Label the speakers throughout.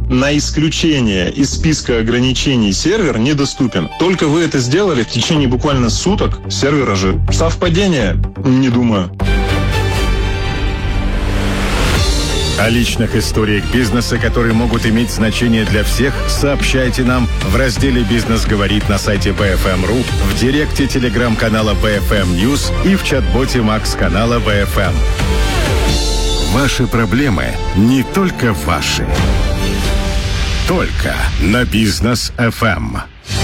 Speaker 1: на исключение из списка ограничений сервер недоступен. Только вы это сделали в течение буквально суток, сервер ожил. Совпадение? Не думаю.
Speaker 2: О личных историях бизнеса, которые могут иметь значение для всех, сообщайте нам в разделе «Бизнес говорит» на сайте BFM.ru, в директе телеграм-канала BFM News и в чат-боте Макс-канала BFM. Ваши проблемы не только ваши. Только на Бизнес FM.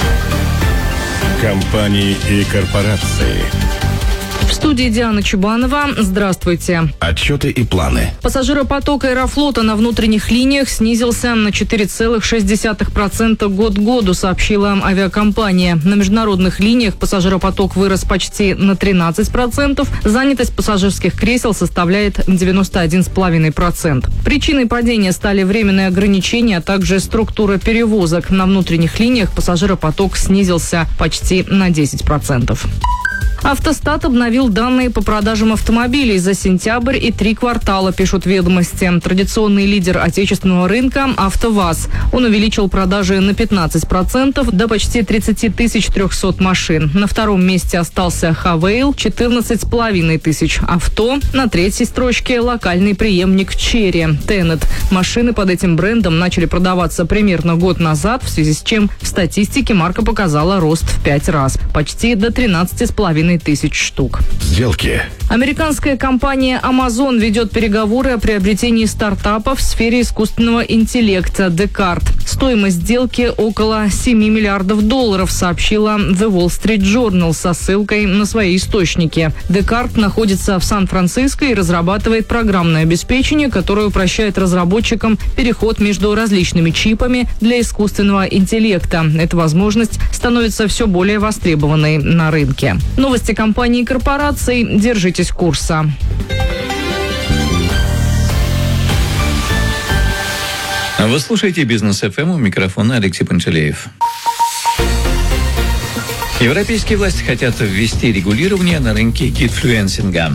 Speaker 2: Компании и корпорации.
Speaker 3: В студии Диана Чубанова. Здравствуйте.
Speaker 2: Отчеты и планы.
Speaker 3: Пассажиропоток Аэрофлота на внутренних линиях снизился на 4,6% год к году, сообщила авиакомпания. На международных линиях пассажиропоток вырос почти на 13%. Занятость пассажирских кресел составляет 91,5%. Причиной падения стали временные ограничения, а также структура перевозок. На внутренних линиях пассажиропоток снизился почти на 10%. Автостат обновил данные по продажам автомобилей за сентябрь и 3 квартала, пишут «Ведомости». Традиционный лидер отечественного рынка – АвтоВАЗ. Он увеличил продажи на 15% до почти 30 300 машин. На втором месте остался Хавейл – 14,5 тысяч. Авто. На третьей строчке – локальный преемник Черри – Тенет. Машины под этим брендом начали продаваться примерно год назад, в связи с чем в статистике марка показала рост в 5 раз – почти до 13,5 тысяч штук.
Speaker 2: Сделки.
Speaker 3: Американская компания Amazon ведет переговоры о приобретении стартапа в сфере искусственного интеллекта Descartes. Стоимость сделки около $7 миллиардов, сообщила The Wall Street Journal со ссылкой на свои источники. Descartes находится в Сан-Франциско и разрабатывает программное обеспечение, которое упрощает разработчикам переход между различными чипами для искусственного интеллекта. Эта возможность становится все более востребованной на рынке. Новости компаний и корпораций. Держитесь курса.
Speaker 4: Вы слушаете «Бизнес ФМ», у микрофона Алексей Пантелеев. Европейские власти хотят ввести регулирование на рынке кидфлюенсинга.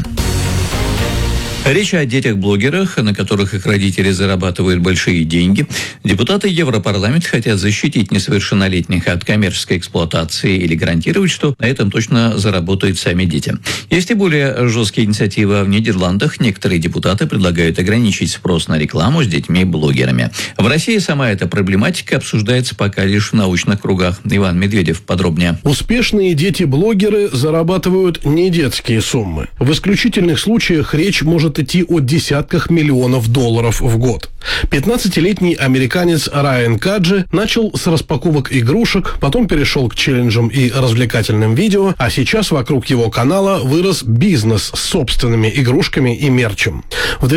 Speaker 4: Речь о детях-блогерах, на которых их родители зарабатывают большие деньги. Депутаты Европарламента хотят защитить несовершеннолетних от коммерческой эксплуатации или гарантировать, что на этом точно заработают сами дети. Есть и более жесткие инициативы в Нидерландах. Некоторые депутаты предлагают ограничить спрос на рекламу с детьми-блогерами. В России сама эта проблематика обсуждается пока лишь в научных кругах. Иван Медведев подробнее.
Speaker 5: Успешные дети-блогеры зарабатывают не детские суммы. В исключительных случаях речь может идти о десятках миллионов долларов в год. 15-летний американец Райан Каджи начал с распаковок игрушек, потом перешел к челленджам и развлекательным видео, а сейчас вокруг его канала вырос бизнес с собственными игрушками и мерчем. В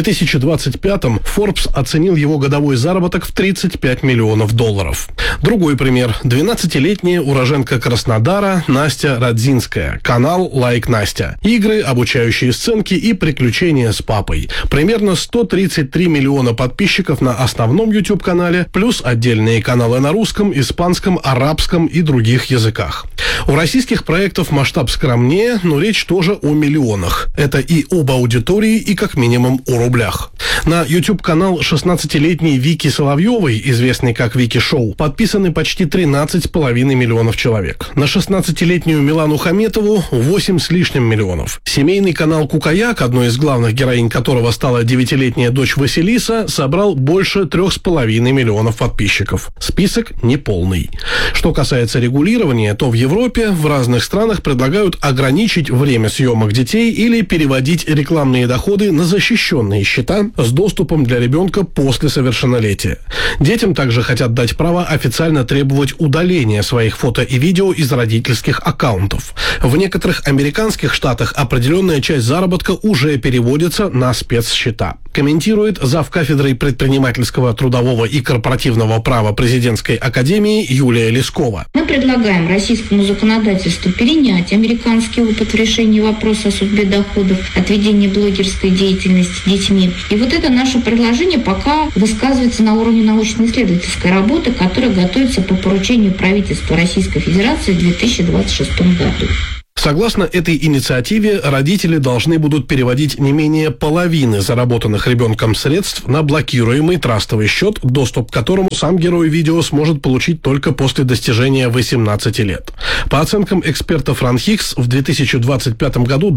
Speaker 5: 2025-м Forbes оценил его годовой заработок в $35 миллионов. Другой пример. 12-летняя уроженка Краснодара Настя Радзинская. Канал «Лайк Настя». Игры, обучающие сценки и приключения с папой. Примерно 133 миллиона подписчиков на основном YouTube-канале, плюс отдельные каналы на русском, испанском, арабском и других языках. У российских проектов масштаб скромнее, но речь тоже о миллионах. Это и об аудитории, и как минимум о рублях. На YouTube-канал 16-летней Вики Соловьевой, известной как Вики Шоу, подписаны почти 13,5 миллионов человек. На 16-летнюю Милану Хаметову 8 с лишним миллионов. Семейный канал Кукаяк, одной из главных героинь которого стала 9-летняя дочь Василиса, собрал больше 3,5 миллионов подписчиков. Список неполный. Что касается регулирования, то в Европе в разных странах предлагают ограничить время съемок детей или переводить рекламные доходы на защищенные счета с доступом для ребенка после совершеннолетия. Детям также хотят дать право официально требовать удаления своих фото и видео из родительских аккаунтов. В некоторых американских штатах определенная часть заработка уже переводится на спецсчета. Комментирует завкафедрой предпринимательского, трудового и корпоративного права президентской академии Юлия Лескова.
Speaker 6: Мы предлагаем российскому законодательству перенять американский опыт в решении вопроса о судьбе доходов от ведения блогерской деятельности детьми. И вот это наше предложение пока высказывается на уровне научно-исследовательской работы, которая готовится по поручению правительства Российской Федерации в 2026 году.
Speaker 5: Согласно этой инициативе, родители должны будут переводить не менее половины заработанных ребенком средств на блокируемый трастовый счет, доступ к которому сам герой видео сможет получить только после достижения 18 лет. По оценкам экспертов РАНХИКС, в 2025 году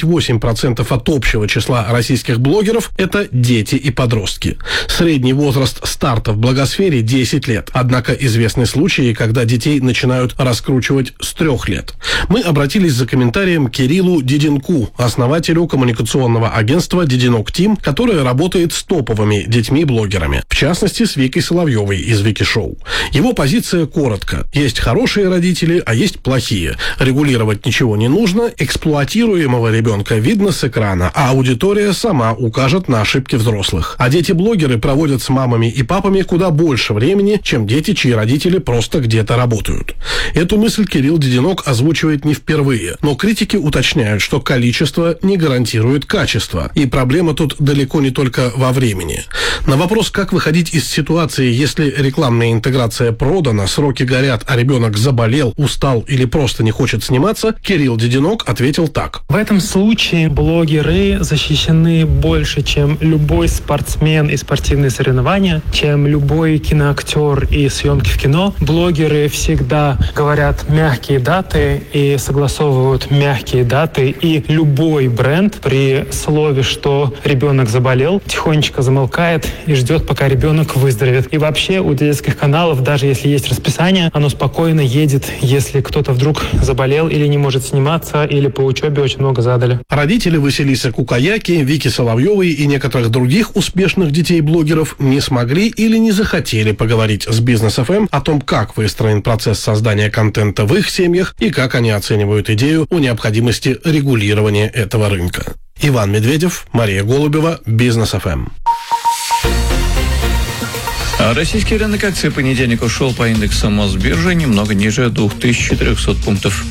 Speaker 5: 28% от общего числа российских блогеров – это дети и подростки. Средний возраст старта в блогосфере – 10 лет. Однако известны случаи, когда детей начинают раскручивать с 3 лет. Мы обратились за комментарием к Кириллу Диденку, основателю коммуникационного агентства «Диденок Тим», которое работает с топовыми детьми-блогерами, в частности, с Викой Соловьевой из Вики Шоу. Его позиция коротко. Есть хорошие родители, а есть плохие. Регулировать ничего не нужно, эксплуатируемого ребенка видно с экрана, а аудитория сама укажет на ошибки взрослых. А дети-блогеры проводят с мамами и папами куда больше времени, чем дети, чьи родители просто где-то работают. Эту мысль Кирилл Диденок озвучивает не впервые, но критики уточняют, что количество не гарантирует качество, и проблема тут далеко не только во времени. На вопрос, как выходить из ситуации, если рекламная интеграция продана, сроки горят, а ребенок заболел, устал или просто не хочет сниматься, Кирилл Диденок ответил так.
Speaker 7: В этом случае блогеры защищены больше, чем любой спортсмен и спортивные соревнования, чем любой киноактер и съемки в кино. Блогеры всегда говорят мягкие даты и согласовывают мягкие даты, и любой бренд при слове, что ребенок заболел, тихонечко замолкает и ждет, пока ребенок выздоровеет. И вообще у детских каналов, даже если есть расписание, оно спокойно едет, если кто-то вдруг заболел или не может сниматься, или по учебе очень много задали.
Speaker 5: Родители Василисы Кукаяки, Вики Соловьевой и некоторых других успешных детей-блогеров не смогли или не захотели поговорить с Бизнес ФМ о том, как выстроен процесс создания контента в их семьях и как они оценивают идею о необходимости регулирования этого рынка. Иван Медведев, Мария Голубева, Бизнес ФМ.
Speaker 4: Российский рынок акций в понедельник ушел по индексу Мосбиржи немного ниже 2400 пунктов.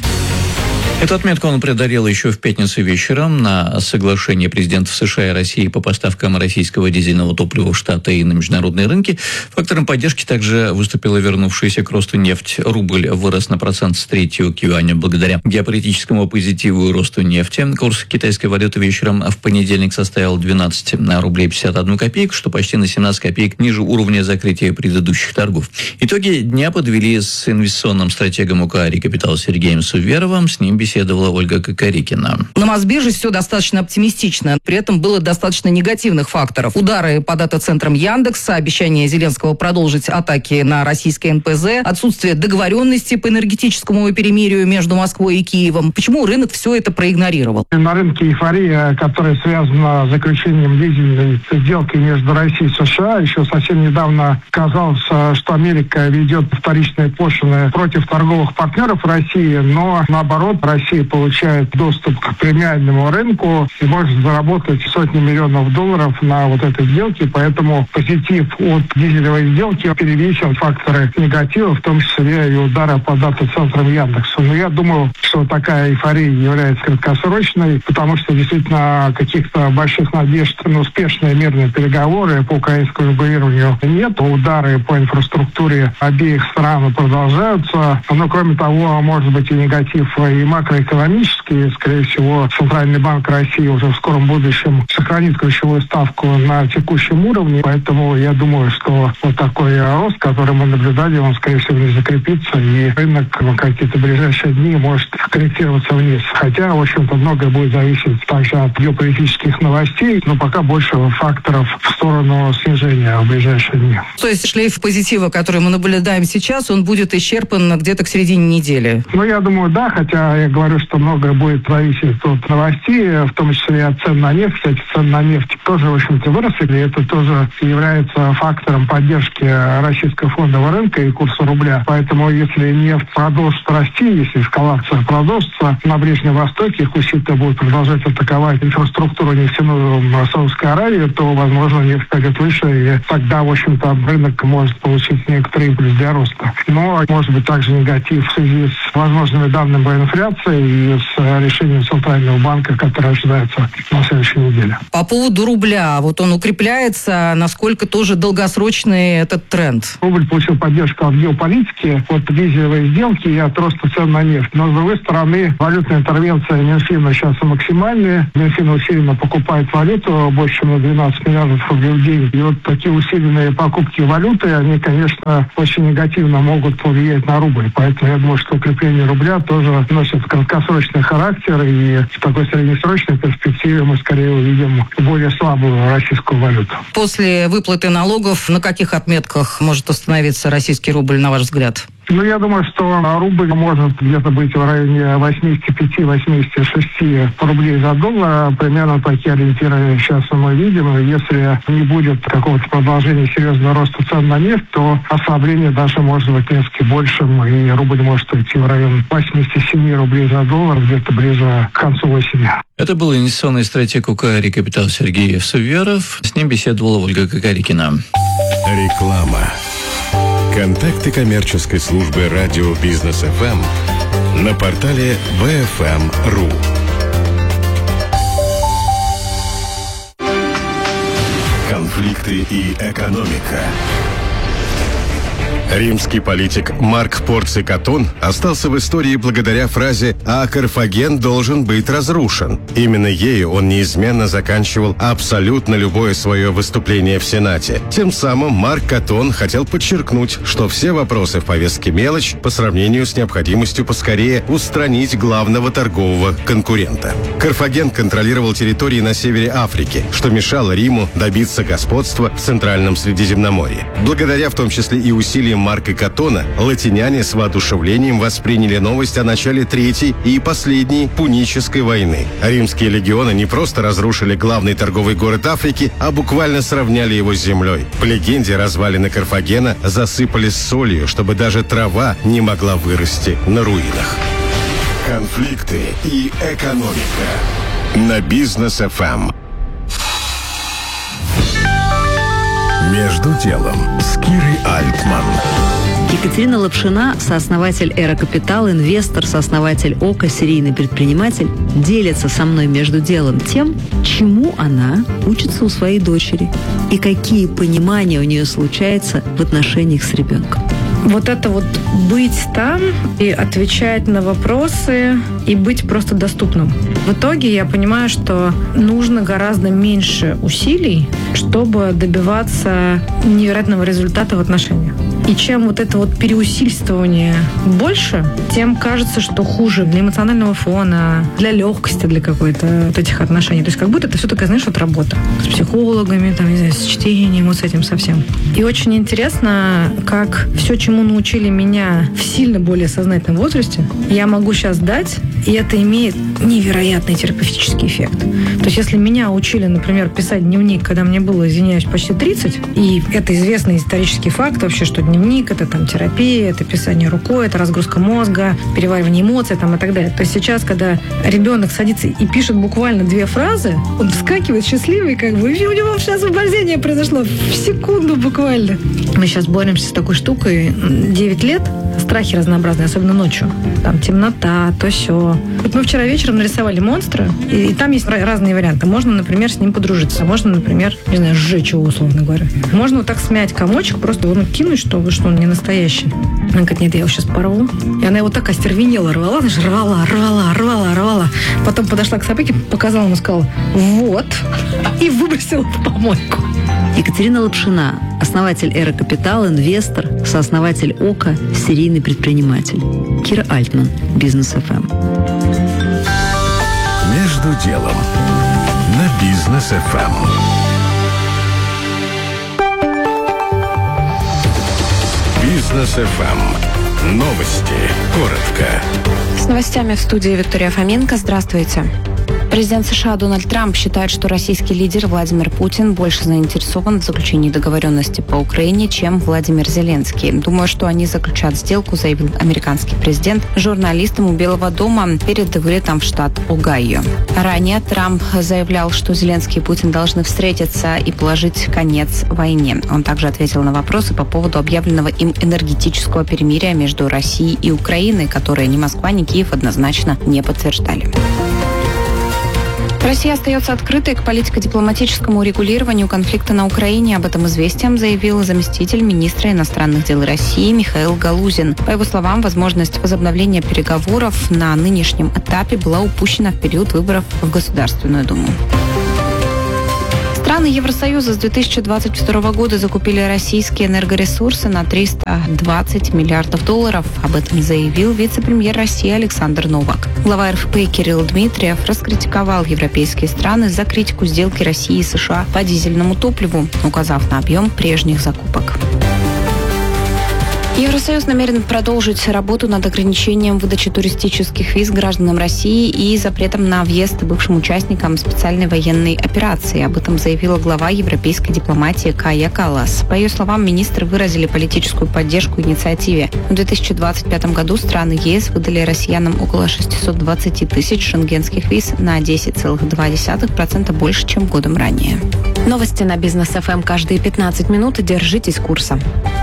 Speaker 4: Эту отметку он преодолел еще в пятницу вечером на соглашение президентов США и России по поставкам российского дизельного топлива в Штаты и на международные рынки. Фактором поддержки также выступила вернувшаяся к росту нефть. Рубль вырос на процент с 3 к юаню благодаря геополитическому позитиву и росту нефти. Курс китайской валюты вечером в понедельник составил 12 рублей 51 копейку, что почти на 17 копеек ниже уровня закрытия предыдущих торгов. Итоги дня подвели с инвестиционным стратегом УК «Рекапитал» Сергеем Суверовым. С ним беседовала Ольга Кокорикина.
Speaker 8: На Мосбирже все достаточно оптимистично. При этом было достаточно негативных факторов. Удары по дата-центрам Яндекса, обещание Зеленского продолжить атаки на российское НПЗ, отсутствие договоренности по энергетическому перемирию между Москвой и Киевом. Почему рынок все это проигнорировал?
Speaker 9: На рынке эйфория, которая связана с заключением дизельной сделки между Россией и США. Еще совсем недавно казалось, что Америка ведет вторичные пошлины против торговых партнеров России, но наоборот, Россия получает доступ к премиальному рынку и может заработать сотни миллионов долларов на вот этой сделке. Поэтому позитив от дизелевой сделки перевесил факторы негатива, в том числе и удара по дата-центрам Яндекса. Но я думаю, что такая эйфория является краткосрочной, потому что действительно каких-то больших надежд на успешные мирные переговоры по украинскому регулированию нет. Удары по инфраструктуре обеих стран продолжаются. Но кроме того, может быть и негатив и макроэкономический. Скорее всего, Центральный банк России уже в скором будущем сохранит ключевую ставку на текущем уровне. Поэтому я думаю, что вот такой рост, который мы наблюдали, он, скорее всего, не закрепится. И рынок в какие-то ближайшие дни может корректироваться вниз. Хотя, в общем-то, многое будет зависеть также от геополитических новостей, но пока больше факторов в сторону снижения в ближайшие дни.
Speaker 8: То есть шлейф позитива, который мы наблюдаем сейчас, он будет исчерпан где-то к середине недели?
Speaker 9: Ну, я думаю, да, хотя я говорю, что многое будет зависеть от новостей, в том числе и от цен на нефть. Кстати, цены на нефть тоже, в общем-то, выросли, и это тоже является фактором поддержки российского фондового рынка и курса рубля. Поэтому, если нефть продолжит расти, если эскалация продолжится на Ближнем Востоке, хуситы будут продолжать атаковать инфраструктуру нефтяную Саудовской Аравии, то, возможно, нефть пойдет выше, и тогда, в общем-то, рынок может получить некоторый импульс для роста. Но, может быть, также негатив в связи с возможными данными по инфляции. инфляцией и с решением Центрального банка, которое ожидается на следующей неделе.
Speaker 8: По поводу рубля, вот он укрепляется, насколько тоже долгосрочный этот тренд?
Speaker 9: Рубль получил поддержку от геополитики, от дизелевой сделки и от роста цен на нефть. Но, с другой стороны, валютная интервенция Минфина сейчас максимальная. Минфин усиленно покупает валюту, больше, чем на 12 миллиардов рублей в день. И вот такие усиленные покупки валюты, они, конечно, очень негативно могут повлиять на рубль. Поэтому я думаю, что укрепление рубля тоже носит краткосрочный характер. И в такой среднесрочной перспективе мы скорее увидим более слабую российскую валюту.
Speaker 8: После выплаты налогов на каких отметках может остановиться российский рубль, на ваш взгляд?
Speaker 9: Я думаю, что рубль может где-то быть в районе 85-86 рублей за доллар. Примерно такие ориентиры сейчас мы видим. Если не будет какого-то продолжения серьезного роста цен на нефть, то ослабление даже может быть несколько большим, и рубль может уйти в район 87 рублей за доллар, где-то ближе к концу осени.
Speaker 4: Это был инвестиционный стратег УК «Рекапитал» Сергей Суверов. С ним беседовала Ольга Кокорикина.
Speaker 2: Реклама. Контакты коммерческой службы радио Бизнес ФМ на портале BFM.ru. Конфликты и экономика. Римский политик Марк Порций Катон остался в истории благодаря фразе «А Карфаген должен быть разрушен». Именно ею он неизменно заканчивал абсолютно любое свое выступление в Сенате. Тем самым Марк Катон хотел подчеркнуть, что все вопросы в повестке мелочь по сравнению с необходимостью поскорее устранить главного торгового конкурента. Карфаген контролировал территории на севере Африки, что мешало Риму добиться господства в Центральном Средиземноморье. Благодаря в том числе и усилиям Марка Катона, латиняне с воодушевлением восприняли новость о начале Третьей и последней Пунической войны. Римские легионы не просто разрушили главный торговый город Африки, а буквально сравняли его с землей. По легенде, развалины Карфагена засыпали солью, чтобы даже трава не могла вырасти на руинах. Конфликты и экономика на Бизнес ФМ. «Между делом» с Кирой Альтман.
Speaker 10: Екатерина Лапшина, сооснователь «Эра Капитал», инвестор, сооснователь ОКО, серийный предприниматель, делится со мной между делом тем, чему она учится у своей дочери и какие понимания у нее случаются в отношениях с ребенком.
Speaker 11: Вот это вот быть там и отвечать на вопросы и быть просто доступным. В итоге я понимаю, что нужно гораздо меньше усилий, чтобы добиваться невероятного результата в отношениях. И чем вот это вот переусильствование больше, тем кажется, что хуже для эмоционального фона, для легкости, для какой-то вот этих отношений. То есть как будто это все такая, знаешь, вот работа с психологами, там, не знаю, с чтением, вот с этим совсем. И очень интересно, как все, чему научили меня в сильно более сознательном возрасте, я могу сейчас дать, и это имеет невероятный терапевтический эффект. То есть если меня учили, например, писать дневник, когда мне было, извиняюсь, почти 30, и это известный исторический факт вообще, что дневник — это там терапия, это писание рукой, это разгрузка мозга, переваривание эмоций там, и так далее. То есть сейчас, когда ребенок садится и пишет буквально 2 фразы, он вскакивает счастливый, как бы, и у него сейчас освобождение произошло в секунду буквально. Мы сейчас боремся с такой штукой 9 лет, страхи разнообразные, особенно ночью. Там темнота, то сё. Вот мы вчера вечером нарисовали монстра, и там есть разные варианты. Можно, например, с ним подружиться. Можно, например, не знаю, сжечь его, условно говоря. Можно вот так смять комочек, просто его кинуть, что он не настоящий. Она говорит, нет, я его сейчас порву. И она его так остервенела, рвала, знаешь, рвала. Потом подошла к собаке, показала ему, сказала, вот, и выбросила в помойку.
Speaker 10: Екатерина Лапшина, основатель «Эра Капитал», инвестор, сооснователь ОКО, серийный предприниматель. Кира Альтман, Бизнес ФМ.
Speaker 2: «Между делом» на Бизнес ФМ. Бизнес ФМ. Новости. Коротко.
Speaker 12: С новостями в студии Виктория Фоменко. Здравствуйте. Президент США Дональд Трамп считает, что российский лидер Владимир Путин больше заинтересован в заключении договоренности по Украине, чем Владимир Зеленский. «Думаю, что они заключат сделку», заявил американский президент журналистам у Белого дома перед вылетом в штат Огайо. Ранее Трамп заявлял, что Зеленский и Путин должны встретиться и положить конец войне. Он также ответил на вопросы по поводу объявленного им энергетического перемирия между Россией и Украиной, которые ни Москва, ни Киев однозначно не подтверждали. Россия остается открытой к политико-дипломатическому урегулированию конфликта на Украине. Об этом «Известиям» заявил заместитель министра иностранных дел России Михаил Галузин. По его словам, возможность возобновления переговоров на нынешнем этапе была упущена в период выборов в Государственную Думу. Страны Евросоюза с 2022 года закупили российские энергоресурсы на $320 миллиардов. Об этом заявил вице-премьер России Александр Новак. Глава РФП Кирилл Дмитриев раскритиковал европейские страны за критику сделки России и США по дизельному топливу, указав на объем прежних закупок. Евросоюз намерен продолжить работу над ограничением выдачи туристических виз гражданам России и запретом на въезд бывшим участникам специальной военной операции. Об этом заявила глава европейской дипломатии Кая Каллас. По ее словам, министры выразили политическую поддержку инициативе. В 2025 году страны ЕС выдали россиянам около 620 тысяч шенгенских виз на 10,2% больше, чем годом ранее.
Speaker 13: Новости на Бизнес ФМ каждые 15 минут. Держитесь курса.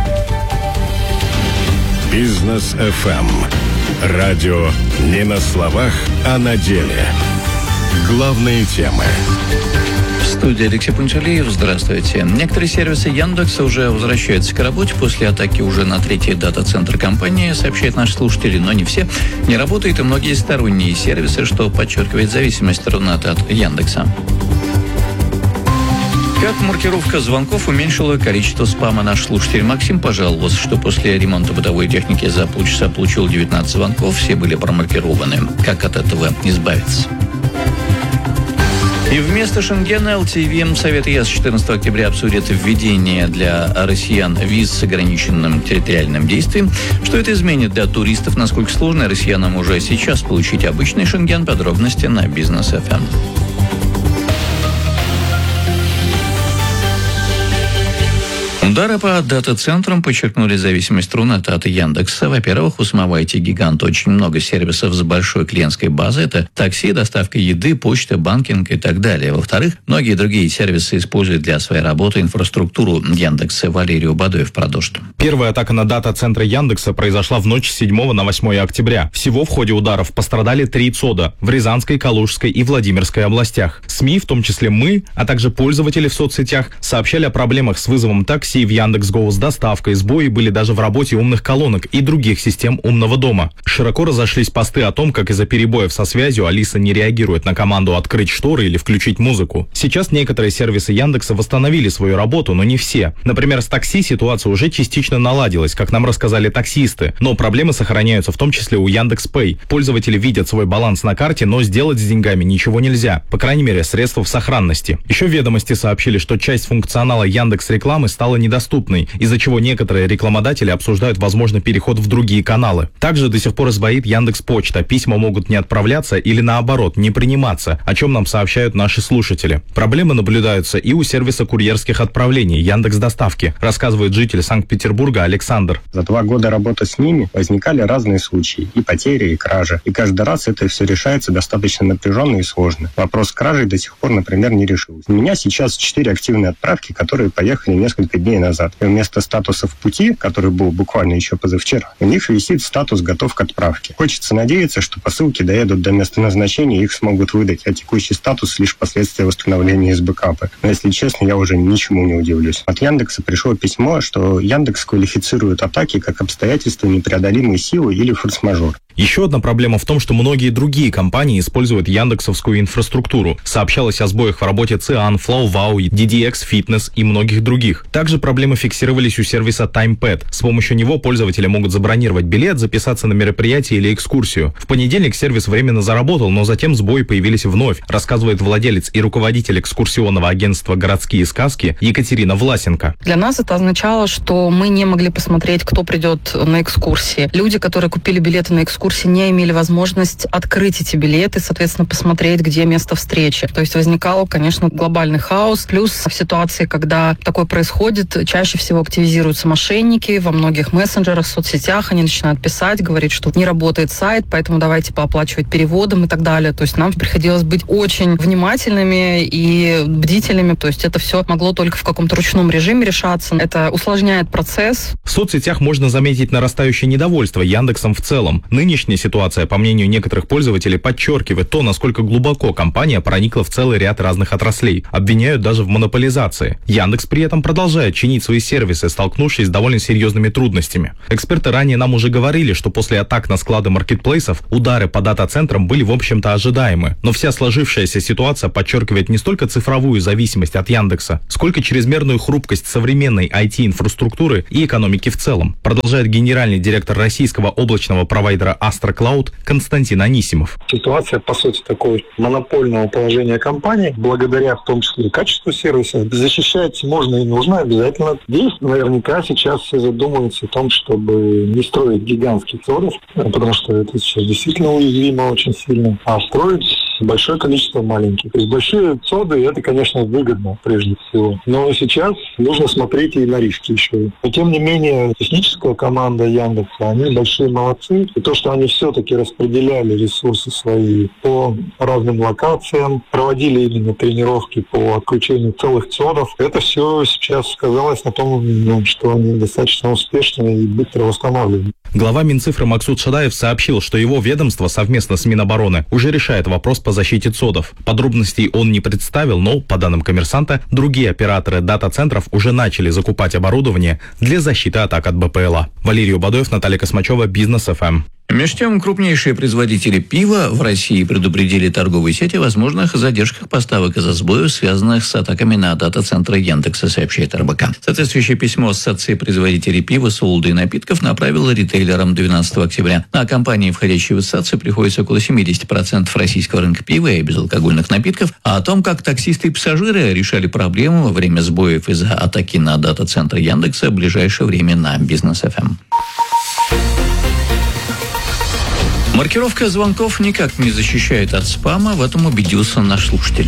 Speaker 2: Бизнес ФМ. Радио не на словах, а на деле. Главные темы.
Speaker 4: В студии Алексей Пунчалиев. Здравствуйте. Некоторые сервисы Яндекса уже возвращаются к работе после атаки уже на третий дата-центр компании, сообщают наши слушатели, но не все. Не работают и многие сторонние сервисы, что подчеркивает зависимость Рунета от Яндекса. Как маркировка звонков уменьшила количество спама, наш слушатель Максим пожаловался, что после ремонта бытовой техники за полчаса получил 19 звонков, все были промаркированы. Как от этого избавиться? И вместо Шенгена LTV Совет ЕС 14 октября обсудит введение для россиян виз с ограниченным территориальным действием. Что это изменит для туристов? Насколько сложно россиянам уже сейчас получить обычный Шенген? Подробности на Бизнес ФМ. Удары по дата-центрам подчеркнули зависимость Рунета от Яндекса. Во-первых, у самого IT-гиганта очень много сервисов с большой клиентской базой. Это такси, доставка еды, почта, банкинг и так далее. Во-вторых, многие другие сервисы используют для своей работы инфраструктуру Яндекса. Валерий Бадоев продолжит.
Speaker 14: Первая атака на дата-центры Яндекса произошла в ночь с 7 на 8 октября. Всего в ходе ударов пострадали 3 ЦОДа в Рязанской, Калужской и Владимирской областях. СМИ, в том числе мы, а также пользователи в соцсетях, сообщали о проблемах с вызовом такси в Яндекс.Го, с доставкой, сбои были даже в работе умных колонок и других систем умного дома. Широко разошлись посты о том, как из-за перебоев со связью Алиса не реагирует на команду открыть шторы или включить музыку. Сейчас некоторые сервисы Яндекса восстановили свою работу, но не все. Например, с такси ситуация уже частично наладилась, как нам рассказали таксисты, но проблемы сохраняются в том числе у Яндекс.Пэй. Пользователи видят свой баланс на карте, но сделать с деньгами ничего нельзя. По крайней мере, средства в сохранности. Еще ведомости сообщили, что часть функционала Яндекс.Рекламы стала недоступной, из-за чего некоторые рекламодатели обсуждают возможный переход в другие каналы. Также до сих пор сбоит Яндекс.Почта. Письма могут не отправляться или наоборот, не приниматься, о чем нам сообщают наши слушатели. Проблемы наблюдаются и у сервиса курьерских отправлений Яндекс.Доставки, рассказывает житель Санкт-Петербурга Александр.
Speaker 15: За 2 года работы с ними возникали разные случаи, и потери, и кражи. И каждый раз это все решается достаточно напряженно и сложно. Вопрос кражи до сих пор, например, не решился. У меня сейчас 4 активные отправки, которые поехали несколько дней назад. И вместо статуса «в пути», который был буквально еще позавчера, у них висит статус «готов к отправке». Хочется надеяться, что посылки доедут до места назначения и их смогут выдать, а текущий статус лишь последствия восстановления из бэкапа. Но, если честно, я уже ничему не удивлюсь. От Яндекса пришло письмо, что Яндекс квалифицирует атаки как обстоятельства непреодолимой силы или форс-мажор.
Speaker 14: Еще одна проблема в том, что многие другие компании используют яндексовскую инфраструктуру. Сообщалось о сбоях в работе Циан, FlowWow, DDX Fitness и многих других. Также проблемы фиксировались у сервиса TimePad. С помощью него пользователи могут забронировать билет, записаться на мероприятие или экскурсию. В понедельник сервис временно заработал, но затем сбои появились вновь, рассказывает владелец и руководитель экскурсионного агентства «Городские сказки» Екатерина Власенко.
Speaker 16: Для нас это означало, что мы не могли посмотреть, кто придет на экскурсии. Люди, которые купили билеты на экскурсии
Speaker 8: курсе, не имели возможность открыть эти билеты, соответственно, посмотреть, где место встречи. То есть возникал, конечно, глобальный хаос. Плюс в ситуации, когда такое происходит, чаще всего активизируются мошенники во многих мессенджерах, соцсетях. Они начинают писать, говорить, что не работает сайт, поэтому давайте пооплачивать переводом и так далее. То есть нам приходилось быть очень внимательными и бдительными. То есть это все могло только в каком-то ручном режиме решаться. Это усложняет процесс.
Speaker 14: В соцсетях можно заметить нарастающее недовольство Яндексом в целом. Нынешняя ситуация, по мнению некоторых пользователей, подчеркивает то, насколько глубоко компания проникла в целый ряд разных отраслей. Обвиняют даже в монополизации. Яндекс при этом продолжает чинить свои сервисы, столкнувшись с довольно серьезными трудностями. Эксперты ранее нам уже говорили, что после атак на склады маркетплейсов удары по дата-центрам были, в общем-то, ожидаемы. Но вся сложившаяся ситуация подчеркивает не столько цифровую зависимость от Яндекса, сколько чрезмерную хрупкость современной IT-инфраструктуры и экономики в целом, продолжает генеральный директор российского облачного провайдера Astra Cloud Константин Анисимов.
Speaker 16: Ситуация, по сути, такой монопольного положения компании, благодаря в том числе качеству сервиса, защищать можно и нужно обязательно. Здесь наверняка сейчас все задумываются о том, чтобы не строить гигантских цодов, потому что это сейчас действительно уязвимо очень сильно, а строить большое количество маленьких. То есть большие цоды, это, конечно, выгодно прежде всего. Но сейчас нужно смотреть и на риски еще. Но, тем не менее, техническая команда Яндекса, они большие молодцы. И то, что они все-таки распределяли ресурсы свои по разным локациям, проводили именно тренировки по отключению целых цодов, это все сейчас сказалось на том, что они достаточно успешны и быстро восстанавливают.
Speaker 14: Глава Минцифры Максут Шадаев сообщил, что его ведомство совместно с Минобороны уже решает вопрос по защите цодов. Подробностей он не представил, но, по данным «Коммерсанта», другие операторы дата-центров уже начали закупать оборудование для защиты атак от БПЛА. Валерий Убадоев, Наталья Космачева, Бизнес ФМ.
Speaker 4: Между тем, крупнейшие производители пива в России предупредили торговые сети о возможных задержках поставок из-за сбоев, связанных с атаками на дата-центры Яндекса, сообщает РБК. Соответствующее письмо Ассоциации производителей пива, солода и напитков направило ритейлерам 12 октября. На компании, входящие в ассоциацию, приходится около 70% российского рынка пива и безалкогольных напитков. А о том, как таксисты и пассажиры решали проблему во время сбоев из-за атаки на дата-центры Яндекса, в ближайшее время на Бизнес ФМ. Маркировка звонков никак не защищает от спама, в этом убедился наш слушатель.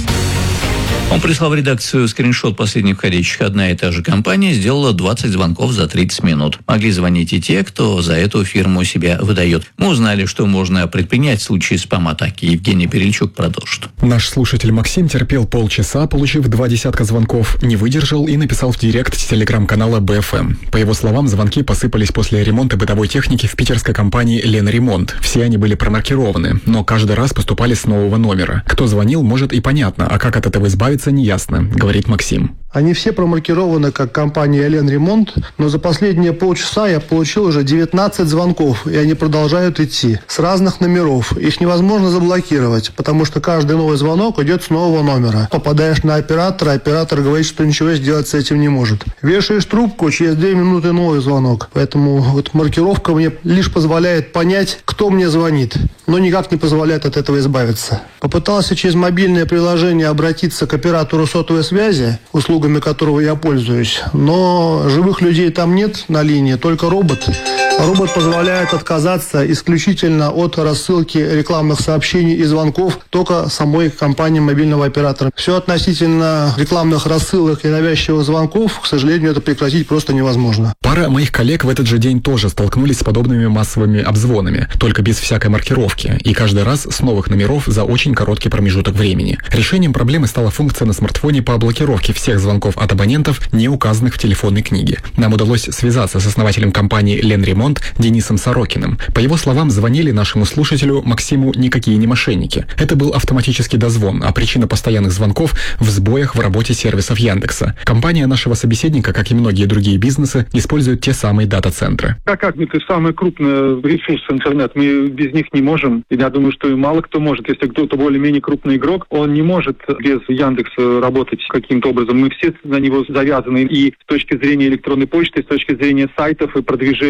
Speaker 4: Он прислал в редакцию скриншот последних входящих. Одна и та же компания сделала 20 звонков за 30 минут. Могли звонить и те, кто за эту фирму себя выдает. Мы узнали, что можно предпринять в случае спам-атаки. Евгений Перельчук продолжит.
Speaker 17: Наш слушатель Максим терпел полчаса, получив 20 звонков, не выдержал и написал в директ телеграм-канала БФМ. По его словам, звонки посыпались после ремонта бытовой техники в питерской компании «Ленремонт». Все они были промаркированы, но каждый раз поступали с нового номера. Кто звонил, может и понятно, а как от этого избавиться, неясно, говорит Максим.
Speaker 18: Они все промаркированы как компания «Ленремонт», но за последние полчаса я получил уже 19 звонков, и они продолжают идти с разных номеров. Их невозможно заблокировать, потому что каждый новый звонок идет с нового номера. Попадаешь на оператора, оператор говорит, что ничего сделать с этим не может. Вешаешь трубку, через 2 минуты новый звонок. Поэтому вот маркировка мне лишь позволяет понять, кто мне звонит, но никак не позволяет от этого избавиться. Попытался через мобильное приложение обратиться к оператору сотовой связи, услугами которого я пользуюсь, но живых людей там нет на линии, только робот. Робот позволяет отказаться исключительно от рассылки рекламных сообщений и звонков только самой компании мобильного оператора. Все относительно рекламных рассылок и навязчивых звонков, к сожалению, это прекратить просто невозможно.
Speaker 17: Пара моих коллег в этот же день тоже столкнулись с подобными массовыми обзвонами, только без всякой маркировки, и каждый раз с новых номеров за очень короткий промежуток времени. Решением проблемы стала функция на смартфоне по блокировке всех звонков от абонентов, не указанных в телефонной книге. Нам удалось связаться с основателем компании «Ленремонт» Денисом Сорокиным. По его словам, звонили нашему слушателю Максиму никакие не мошенники. Это был автоматический дозвон, а причина постоянных звонков в сбоях в работе сервисов Яндекса. Компания нашего собеседника, как и многие другие бизнесы, использует те самые дата-центры.
Speaker 19: Как это самый крупный ресурс интернет, мы без них не можем. И я думаю, что мало кто может. Если кто-то более-менее крупный игрок, он не может без Яндекса работать каким-то образом. Мы все на него завязаны и с точки зрения электронной почты, и с точки зрения сайтов и продвижения компаний.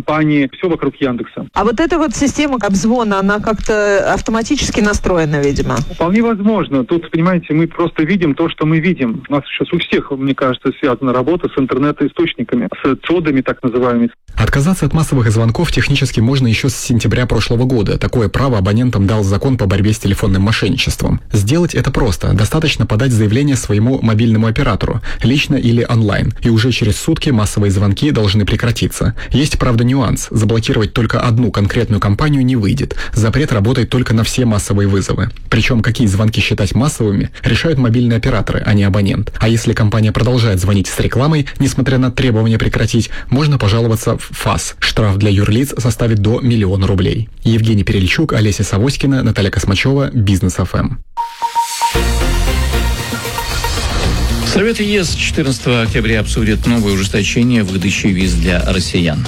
Speaker 19: компании, все вокруг Яндекса.
Speaker 20: А вот эта вот система обзвона, она как-то автоматически настроена, видимо?
Speaker 19: Вполне возможно. Тут, понимаете, мы просто видим то, что мы видим. У нас сейчас у всех, мне кажется, связана работа с интернет-источниками, с ЦОДами так называемыми.
Speaker 17: Отказаться от массовых звонков технически можно еще с сентября прошлого года. Такое право абонентам дал закон по борьбе с телефонным мошенничеством. Сделать это просто. Достаточно подать заявление своему мобильному оператору, лично или онлайн, и уже через сутки массовые звонки должны прекратиться. Есть, правда, нюанс. Заблокировать только одну конкретную компанию не выйдет. Запрет работает только на все массовые вызовы. Причем какие звонки считать массовыми, решают мобильные операторы, а не абонент. А если компания продолжает звонить с рекламой, несмотря на требование прекратить, можно пожаловаться в ФАС. Штраф для юрлиц составит до 1 000 000 рублей. Евгений Перельчук, Олеся Савоськина, Наталья Космачева, Бизнес ФМ.
Speaker 4: Совет ЕС 14 октября обсудит новое ужесточение выдачи виз для россиян.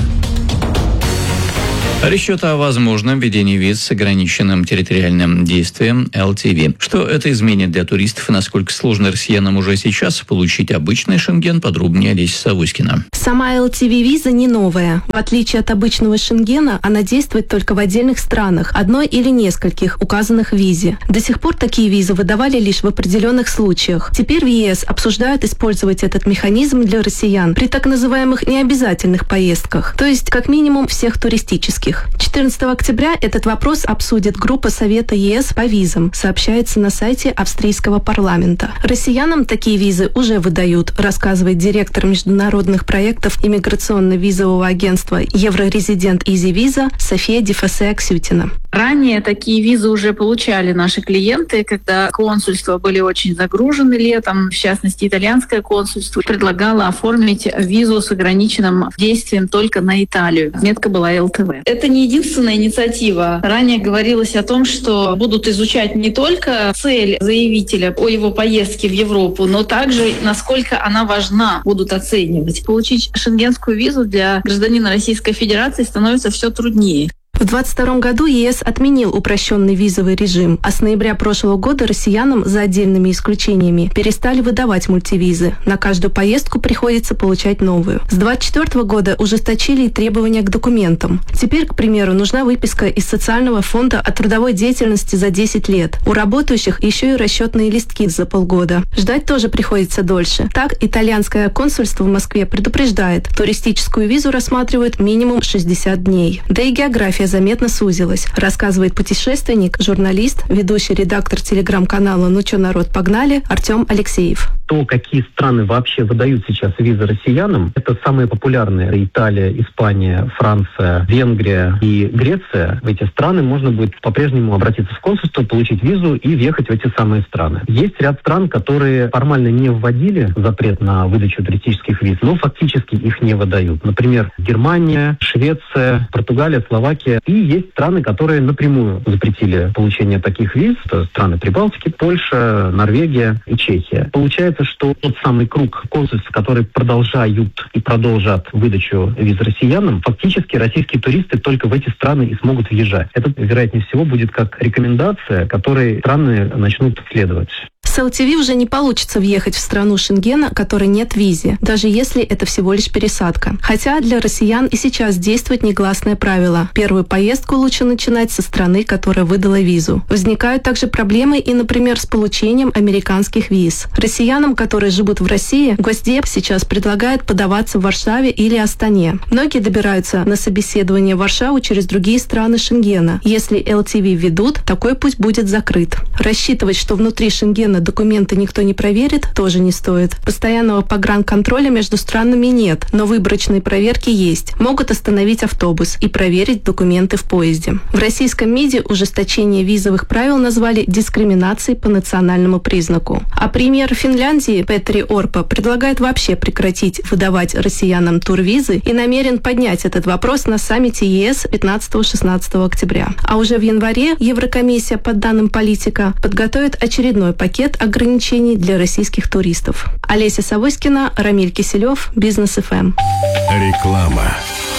Speaker 4: Речь идет о возможном введении виз с ограниченным территориальным действием LTV. Что это изменит для туристов и насколько сложно россиянам уже сейчас получить обычный Шенген, подробнее Олеся Савоськина.
Speaker 21: Сама LTV-виза не новая. В отличие от обычного Шенгена, она действует только в отдельных странах, одной или нескольких, указанных в визе. До сих пор такие визы выдавали лишь в определенных случаях. Теперь в ЕС обсуждают использовать этот механизм для россиян при так называемых необязательных поездках, то есть как минимум всех туристических. 14 октября этот вопрос обсудит группа Совета ЕС по визам, сообщается на сайте австрийского парламента. Россиянам такие визы уже выдают, рассказывает директор международных проектов иммиграционно-визового агентства Еврорезидент Изи-Виза София Дефасе-Аксютина.
Speaker 22: Ранее такие визы уже получали наши клиенты, когда консульства были очень загружены летом. В частности, итальянское консульство предлагало оформить визу с ограниченным действием только на Италию. Метка была ЛТВ. Это не единственная инициатива. Ранее говорилось о том, что будут изучать не только цель заявителя о его поездке в Европу, но также насколько она важна, будут оценивать. Получить шенгенскую визу для гражданина Российской Федерации становится все труднее.
Speaker 21: В 2022 году ЕС отменил упрощенный визовый режим, а с ноября прошлого года россиянам, за отдельными исключениями, перестали выдавать мультивизы. На каждую поездку приходится получать новую. С 2024 года ужесточили и требования к документам. Теперь, к примеру, нужна выписка из социального фонда о трудовой деятельности за 10 лет. У работающих еще и расчетные листки за полгода. Ждать тоже приходится дольше. Так, итальянское консульство в Москве предупреждает, туристическую визу рассматривают минимум 60 дней. Да и география заметно сузилась, рассказывает путешественник, журналист, ведущий редактор телеграм-канала «Ну чё, народ, погнали» Артем Алексеев.
Speaker 23: То, какие страны вообще выдают сейчас визы россиянам, это самые популярные: Италия, Испания, Франция, Венгрия и Греция. В эти страны можно будет по-прежнему обратиться в консульство, получить визу и въехать в эти самые страны. Есть ряд стран, которые формально не вводили запрет на выдачу туристических виз, но фактически их не выдают. Например, Германия, Швеция, Португалия, Словакия. И есть страны, которые напрямую запретили получение таких виз. Это страны Прибалтики, Польша, Норвегия и Чехия. Получается, что тот самый круг консульств, которые продолжают и продолжат выдачу виз россиянам, фактически российские туристы только в эти страны и смогут въезжать. Это, вероятнее всего, будет как рекомендация, которой страны начнут следовать.
Speaker 21: С LTV уже не получится въехать в страну Шенгена, которой нет визы, даже если это всего лишь пересадка. Хотя для россиян и сейчас действует негласное правило. Первую поездку лучше начинать со страны, которая выдала визу. Возникают также проблемы и, например, с получением американских виз. Россиянам, которые живут в России, Госдеп сейчас предлагает подаваться в Варшаве или Астане. Многие добираются на собеседование в Варшаву через другие страны Шенгена. Если LTV введут, такой путь будет закрыт. Рассчитывать, что внутри Шенгена документы никто не проверит, тоже не стоит. Постоянного погранконтроля между странами нет, но выборочные проверки есть. Могут остановить автобус и проверить документы в поезде. В российском МИДе ужесточение визовых правил назвали дискриминацией по национальному признаку. А премьер Финляндии Петри Орпо предлагает вообще прекратить выдавать россиянам турвизы и намерен поднять этот вопрос на саммите ЕС 15-16 октября. А уже в январе Еврокомиссия, по данным Политика, подготовит очередной пакет ограничений для российских туристов. Олеся Савоськина, Рамиль Киселев, Бизнес ФМ.
Speaker 2: Реклама.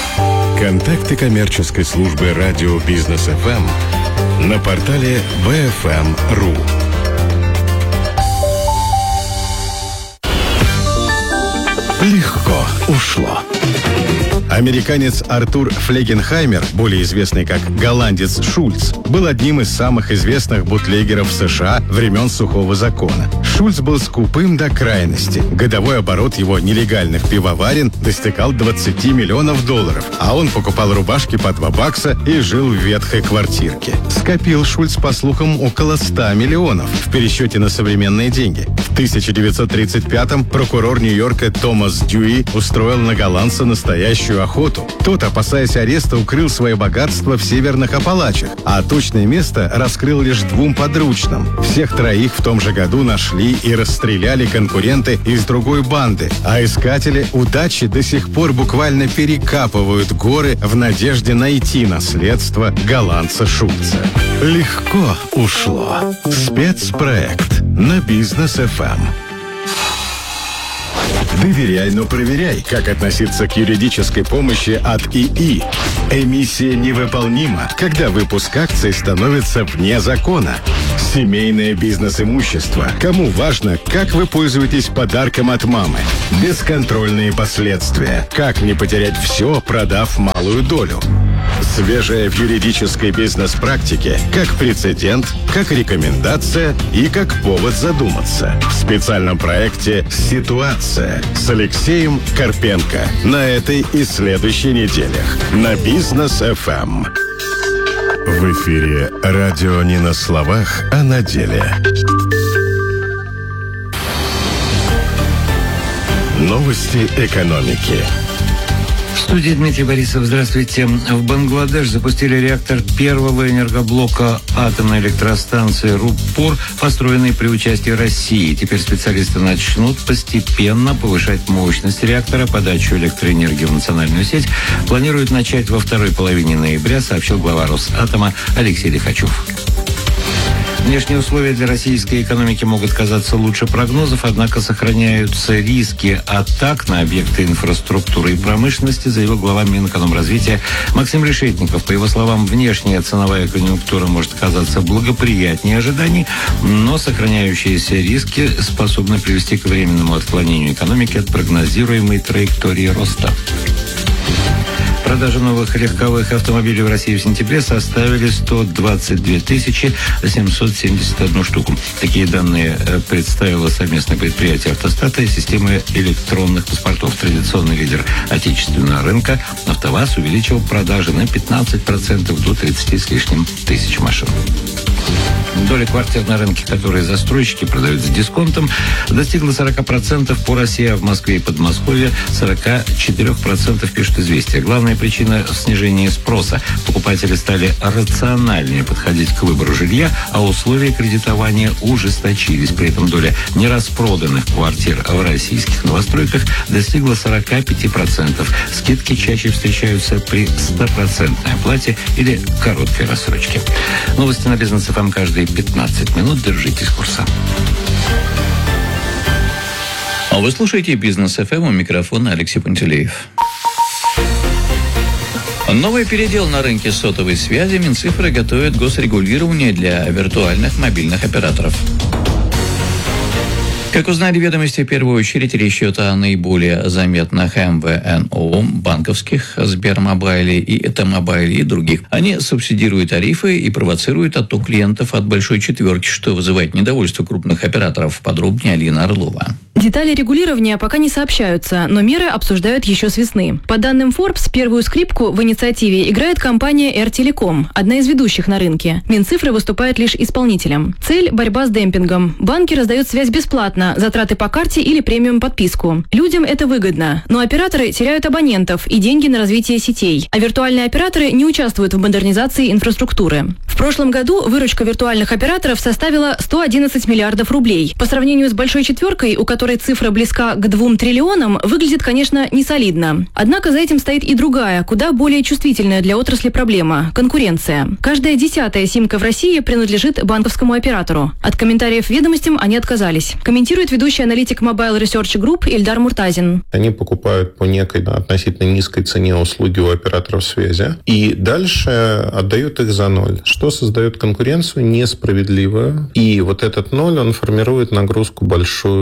Speaker 2: Контакты коммерческой службы радио Бизнес ФМ на портале bfm.ru. Легко ушло. Американец Артур Флегенхаймер, более известный как голландец Шульц, был одним из самых известных бутлегеров США времен Сухого закона. Шульц был скупым до крайности. Годовой оборот его нелегальных пивоварен достигал $20 миллионов, а он покупал рубашки по $2 и жил в ветхой квартирке. Скопил Шульц, по слухам, около 100 миллионов в пересчете на современные деньги. В 1935-м прокурор Нью-Йорка Томас Дьюи устроил на голландца настоящую охоту. Тот, опасаясь ареста, укрыл свое богатство в северных Апалачах, а точное место раскрыл лишь 2 подручным. Всех 3 в том же году нашли и расстреляли конкуренты из другой банды, а искатели удачи до сих пор буквально перекапывают горы в надежде найти наследство голландца Шульца. Легко ушло. Спецпроект на Бизнес FM. Доверяй, но проверяй, как относиться к юридической помощи от ИИ. Эмиссия невыполнима, когда выпуск акций становится вне закона. Семейное бизнес-имущество. Кому важно, как вы пользуетесь подарком от мамы. Бесконтрольные последствия. Как не потерять все, продав малую долю. Свежее в юридической бизнес-практике, как прецедент, как рекомендация и как повод задуматься. В специальном проекте «Ситуация» с Алексеем Карпенко на этой и следующей неделях на Бизнес FM. В эфире радио не на словах, а на деле. Новости экономики.
Speaker 1: В студии Дмитрий Борисов. Здравствуйте. В Бангладеш запустили реактор первого энергоблока атомной электростанции Руппур, построенный при участии России. Теперь специалисты начнут постепенно повышать мощность реактора. Подачу электроэнергии в национальную сеть планируют начать во второй половине ноября, сообщил глава Росатома Алексей Лихачев. Внешние условия для российской экономики могут казаться лучше прогнозов, однако сохраняются риски атак на объекты инфраструктуры и промышленности, заявил глава Минэкономразвития Максим Решетников. По его словам, внешняя ценовая конъюнктура может оказаться благоприятнее ожиданий, но сохраняющиеся риски способны привести к временному отклонению экономики от прогнозируемой траектории роста. Продажи новых легковых автомобилей в России в сентябре составили 122 771 штуку. Такие данные представило совместное предприятие «Автостата» и системы электронных паспортов. Традиционный лидер отечественного рынка «АвтоВАЗ» увеличил продажи на 15% до 30 с лишним тысяч машин. Доля квартир на рынке, которые застройщики продают с дисконтом, достигла 40% по России, а в Москве и Подмосковье 44%, пишет «Известия». Главная причина в снижении спроса. Покупатели стали рациональнее подходить к выбору жилья, а условия кредитования ужесточились. При этом доля нераспроданных квартир в российских новостройках достигла 45%. Скидки чаще встречаются при 100% оплате или короткой рассрочке. Новости на Бизнес ФМ каждые 15 минут. Держитесь курса.
Speaker 4: А вы слушаете Бизнес ФМ, у микрофона Алексей Пантелеев. Новый передел на рынке сотовой связи. Минцифры готовит госрегулирование для виртуальных мобильных операторов. Как узнали ведомости, в первую очередь речь идет о наиболее заметных МВНО, банковских, Сбермобайле и Т-Мобайле и других. Они субсидируют тарифы и провоцируют отток клиентов от большой четверки, что вызывает недовольство крупных операторов. Подробнее Алина Орлова.
Speaker 3: Детали регулирования пока не сообщаются, но меры обсуждают еще с весны. По данным Forbes, первую скрипку в инициативе играет компания R-Telecom, одна из ведущих на рынке. Минцифры выступает лишь исполнителем. Цель – борьба с демпингом. Банки раздают связь бесплатно, затраты по карте или премиум подписку. Людям это выгодно, но операторы теряют абонентов и деньги на развитие сетей, а виртуальные операторы не участвуют в модернизации инфраструктуры. В прошлом году выручка виртуальных операторов составила 111 миллиардов рублей. По сравнению с большой четверкой, у которой цифра близка к 2 триллионам, выглядит, конечно, не солидно. Однако за этим стоит и другая, куда более чувствительная для отрасли проблема – конкуренция. Каждая 10-я симка в России принадлежит банковскому оператору. От комментариев ведомостям они отказались. Комментирует ведущий аналитик Mobile Research Group Ильдар Муртазин.
Speaker 6: Они покупают по некой относительно низкой цене услуги у операторов связи и дальше отдают их за ноль, что создает конкуренцию несправедливую. И вот этот ноль, он формирует нагрузку большую на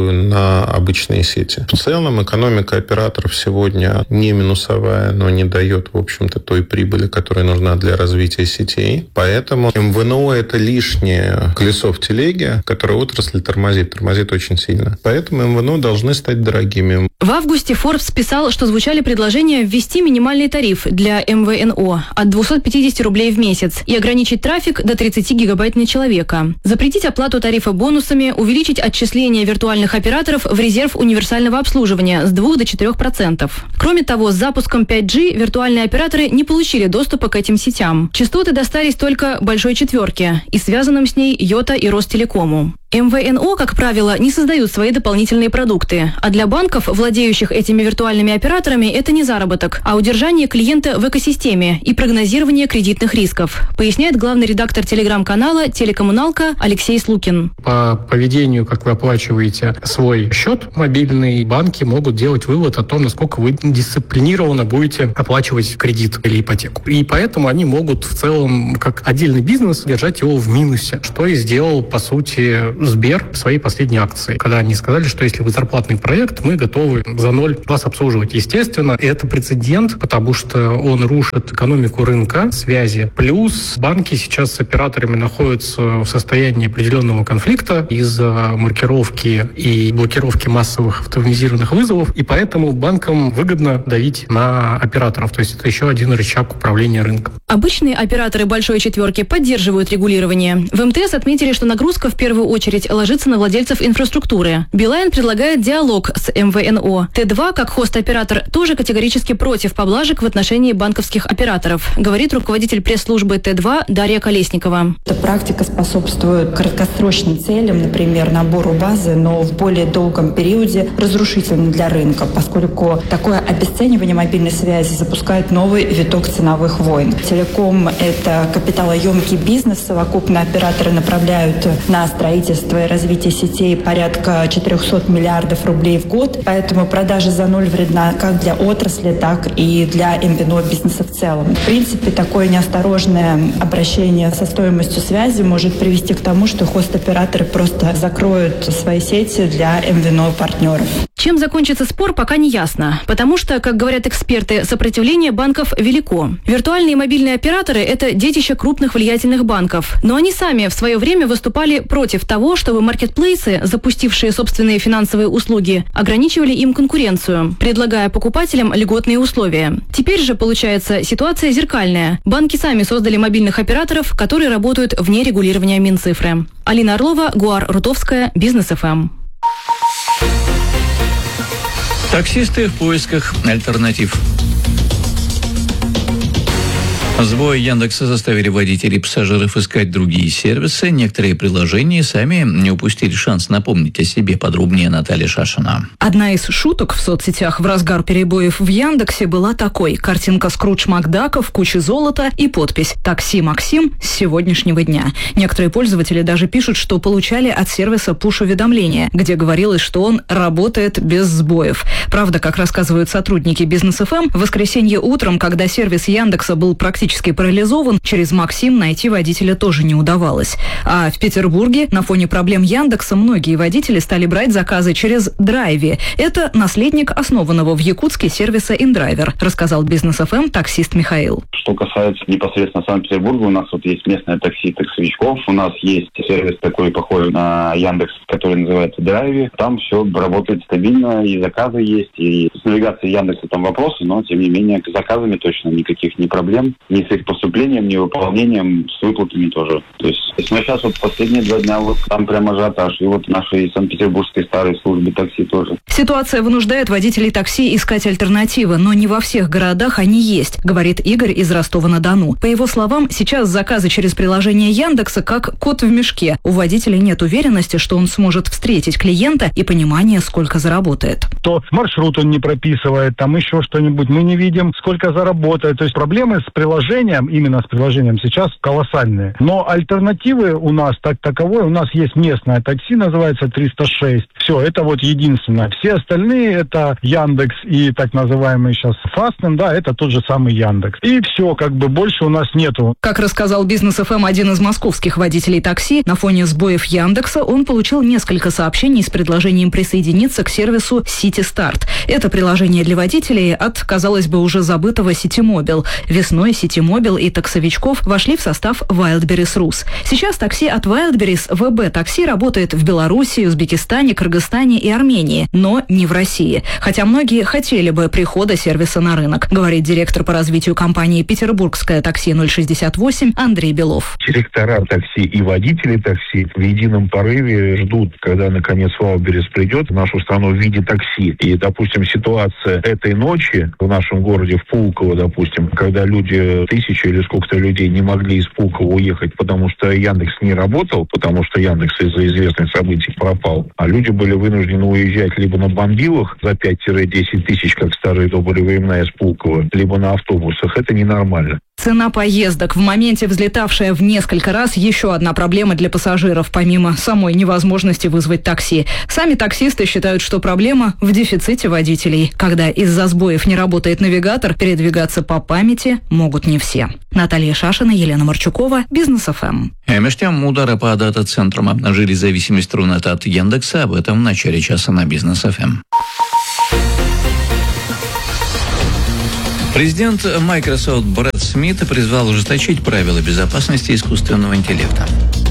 Speaker 6: на обычные сети. В целом экономика операторов сегодня не минусовая, но не дает, в общем-то, той прибыли, которая нужна для развития сетей. Поэтому МВНО – это лишнее колесо в телеге, которое отрасль тормозит очень сильно. Поэтому МВНО должны стать дорогими.
Speaker 3: В августе Forbes писал, что звучали предложения ввести минимальный тариф для МВНО от 250 рублей в месяц и ограничить трафик до 30 гигабайт на человека. Запретить оплату тарифа бонусами, увеличить отчисления виртуальных операторов в резерв универсального обслуживания с 2 до 4%. Кроме того, с запуском 5G виртуальные операторы не получили доступа к этим сетям. Частоты достались только «Большой четверке» и связанным с ней Йота и Ростелекому. МВНО, как правило, не создают свои дополнительные продукты, а для банков, владеющих этими виртуальными операторами, это не заработок, а удержание клиента в экосистеме и прогнозирование кредитных рисков, поясняет главный редактор телеграм-канала «Телекоммуналка» Алексей Слукин.
Speaker 5: По поведению, как вы оплачиваете свой счет, мобильные банки могут делать вывод о том, насколько вы дисциплинированно будете оплачивать кредит или ипотеку. И поэтому они могут в целом, как отдельный бизнес, держать его в минусе, что и сделал, по сути, Сбер в своей последней акции, когда они сказали, что если вы зарплатный проект, мы готовы за ноль вас обслуживать. Естественно, это прецедент, потому что он рушит экономику рынка, связи. Плюс банки сейчас с операторами находятся в состоянии определенного конфликта из-за маркировки и блокировки массовых автоматизированных вызовов, и поэтому банкам выгодно давить на операторов. То есть это еще один рычаг управления рынком.
Speaker 3: Обычные операторы «Большой четверки» поддерживают регулирование. В МТС отметили, что нагрузка в первую очередь ложится на владельцев инфраструктуры. Билайн предлагает диалог с МВНО. Т2, как хост-оператор, тоже категорически против поблажек в отношении банковских операторов, говорит руководитель пресс-службы Т2 Дарья Колесникова.
Speaker 7: Эта практика способствует краткосрочным целям, например, набору базы, но в более долгом периоде разрушительно для рынка, поскольку такое обесценивание мобильной связи запускает новый виток ценовых войн. Телеком – это капиталоемкий бизнес, совокупно операторы направляют на строительство и развитие сетей порядка 400 миллиардов рублей в год, поэтому продажа за ноль вредна как для отрасли, так и для МВНО бизнеса в целом. В принципе, такое неосторожное обращение со стоимостью связи может привести к тому, что хост-операторы просто закроют свои сети для МВНО партнеров.
Speaker 3: Чем закончится спор, пока не ясно, потому что, как говорят эксперты, сопротивление банков велико. Виртуальные мобильные операторы – это детище крупных влиятельных банков, но они сами в свое время выступали против того, чтобы маркетплейсы, запустившие собственные финансовые услуги, ограничивали им конкуренцию, предлагая покупателям льготные условия. Теперь же, получается, ситуация зеркальная. Банки сами создали мобильных операторов, которые работают вне регулирования Минцифры. Алина Орлова, Гуар Рутовская, Бизнес ФМ.
Speaker 4: Таксисты в поисках альтернатив. Сбои Яндекса заставили водителей и пассажиров искать другие сервисы. Некоторые приложения сами не упустили шанс напомнить о себе. Подробнее Наталья Шашина.
Speaker 8: Одна из шуток в соцсетях в разгар перебоев в Яндексе была такой. Картинка Скрудж Макдака в куче золота и подпись «Такси Максим с сегодняшнего дня». Некоторые пользователи даже пишут, что получали от сервиса пуш-уведомления, где говорилось, что он работает без сбоев. Правда, как рассказывают сотрудники Бизнес ФМ, в воскресенье утром, когда сервис Яндекса был практически парализован, через Максим найти водителя тоже не удавалось. А в Петербурге на фоне проблем Яндекса многие водители стали брать заказы через Драйви. Это наследник основанного в Якутске сервиса InDriver, рассказал Бизнес ФМ таксист Михаил.
Speaker 9: Что касается непосредственно Санкт-Петербурга, у нас вот есть местное такси таксовичков, у нас есть сервис такой похожий на Яндекс, который называется Драйви. Там все работает стабильно, и заказы есть, и с навигацией Яндекса там вопросы, но тем не менее с заказами точно никаких ни проблем, ни с их поступлением, ни выполнением, с выплатами тоже. То есть мы сейчас вот последние 2 дня вот там прямо ажиотаж, и вот нашей санкт-петербургской старой службе такси тоже.
Speaker 8: Ситуация вынуждает водителей такси искать альтернативы, но не во всех городах они есть, говорит Игорь из Ростова-на-Дону. По его словам, сейчас заказы через приложение Яндекса как кот в мешке. У водителя нет уверенности, что он сможет встретить клиента и понимания, сколько заработает.
Speaker 24: То маршрут он не прописывает, там еще что-нибудь. Мы не видим, сколько заработает. То есть проблемы с приложением
Speaker 10: приложением, именно с приложением сейчас колоссальные. Но альтернативы у нас таковой, у нас есть местное такси, называется 306. Все, это вот единственное. Все остальные это Яндекс и так называемый сейчас Фастен, да, это тот же самый Яндекс. И все, как бы больше у нас нету.
Speaker 8: Как рассказал Бизнес ФМ один из московских водителей такси, на фоне сбоев Яндекса он получил несколько сообщений с предложением присоединиться к сервису City Start. Это приложение для водителей от, казалось бы, уже забытого Ситимобил. Весной Ситимобил и таксовичков вошли в состав Wildberries Rus. Сейчас такси от Wildberries ВБ такси работает в Беларуси, Узбекистане, Кыргызстане и Армении, но не в России. Хотя многие хотели бы прихода сервиса на рынок, говорит директор по развитию компании «Петербургское такси 068» Андрей Белов.
Speaker 11: Директора такси и водители такси в едином порыве ждут, когда наконец Wildberries придет в нашу страну в виде такси. И, допустим, ситуация этой ночи в нашем городе, в Пулково, допустим, когда люди, тысячи или сколько-то людей не могли из Пулково уехать, потому что Яндекс не работал, потому что Яндекс из-за известных событий пропал, а люди были вынуждены уезжать либо на бомбилах за 5-10 тысяч, как в старые добрые времена из Пулково, либо на автобусах. Это ненормально.
Speaker 8: Цена поездок, в моменте взлетавшая в несколько раз, еще одна проблема для пассажиров, помимо самой невозможности вызвать такси. Сами таксисты считают, что проблема в дефиците водителей. Когда из-за сбоев не работает навигатор, передвигаться по памяти могут не все. Наталья Шашина, Елена Марчукова, Бизнес ФМ.
Speaker 4: Между тем, удары по дата-центрам обнажили зависимость Рунета от Яндекса. Об этом в начале часа на Бизнес ФМ. Президент Microsoft Брэд Смит призвал ужесточить правила безопасности искусственного интеллекта.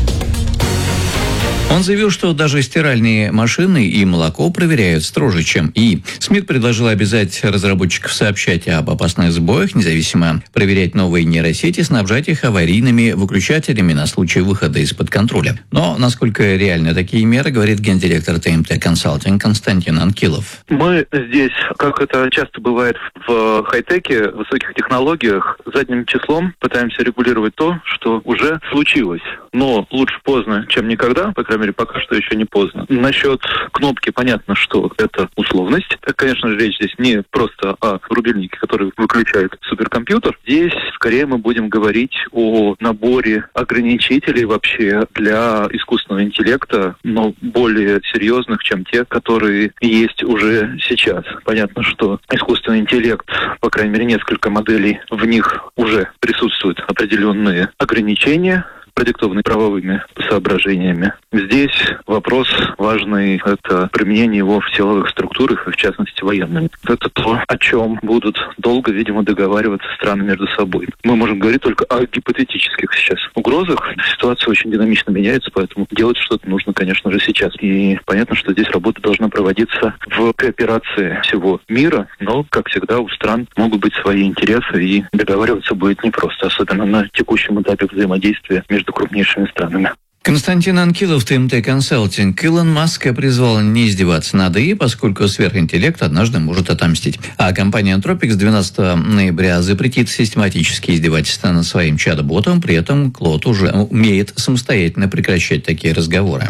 Speaker 4: Он заявил, что даже стиральные машины и молоко проверяют строже, чем ИИ. Смит предложил обязать разработчиков сообщать об опасных сбоях, независимо проверять новые нейросети, снабжать их аварийными выключателями на случай выхода из-под контроля. Но насколько реальны такие меры, говорит гендиректор ТМТ Консалтинг Константин Анкилов.
Speaker 12: Мы здесь, как это часто бывает в хай-теке, в высоких технологиях, задним числом пытаемся регулировать то, что уже случилось. Но лучше поздно, чем никогда, по крайней мере, пока что еще не поздно. Насчет кнопки понятно, что это условность. Конечно же, речь здесь не просто о рубильнике, который выключает суперкомпьютер. Здесь скорее мы будем говорить о наборе ограничителей вообще для искусственного интеллекта, но более серьезных, чем те, которые есть уже сейчас. Понятно, что искусственный интеллект, по крайней мере, несколько моделей, в них уже присутствуют определенные ограничения, продиктованный правовыми соображениями. Здесь вопрос важный – это применение его в силовых структурах, и в частности военными. Это то, о чем будут долго, видимо, договариваться страны между собой. Мы можем говорить только о гипотетических сейчас угрозах. Ситуация очень динамично меняется, поэтому делать что-то нужно, конечно же, сейчас. И понятно, что здесь работа должна проводиться в кооперации всего мира, но, как всегда, у стран могут быть свои интересы, и договариваться будет непросто, особенно на текущем этапе взаимодействия между крупнейшими странами.
Speaker 4: Константин Анкилов, ТМТ Консалтинг. Илон Маск призвал не издеваться над ИИ, поскольку сверхинтеллект однажды может отомстить. А компания Anthropic с 12 ноября запретит систематические издевательства над своим чат-ботом. При этом Клод уже умеет самостоятельно прекращать такие разговоры.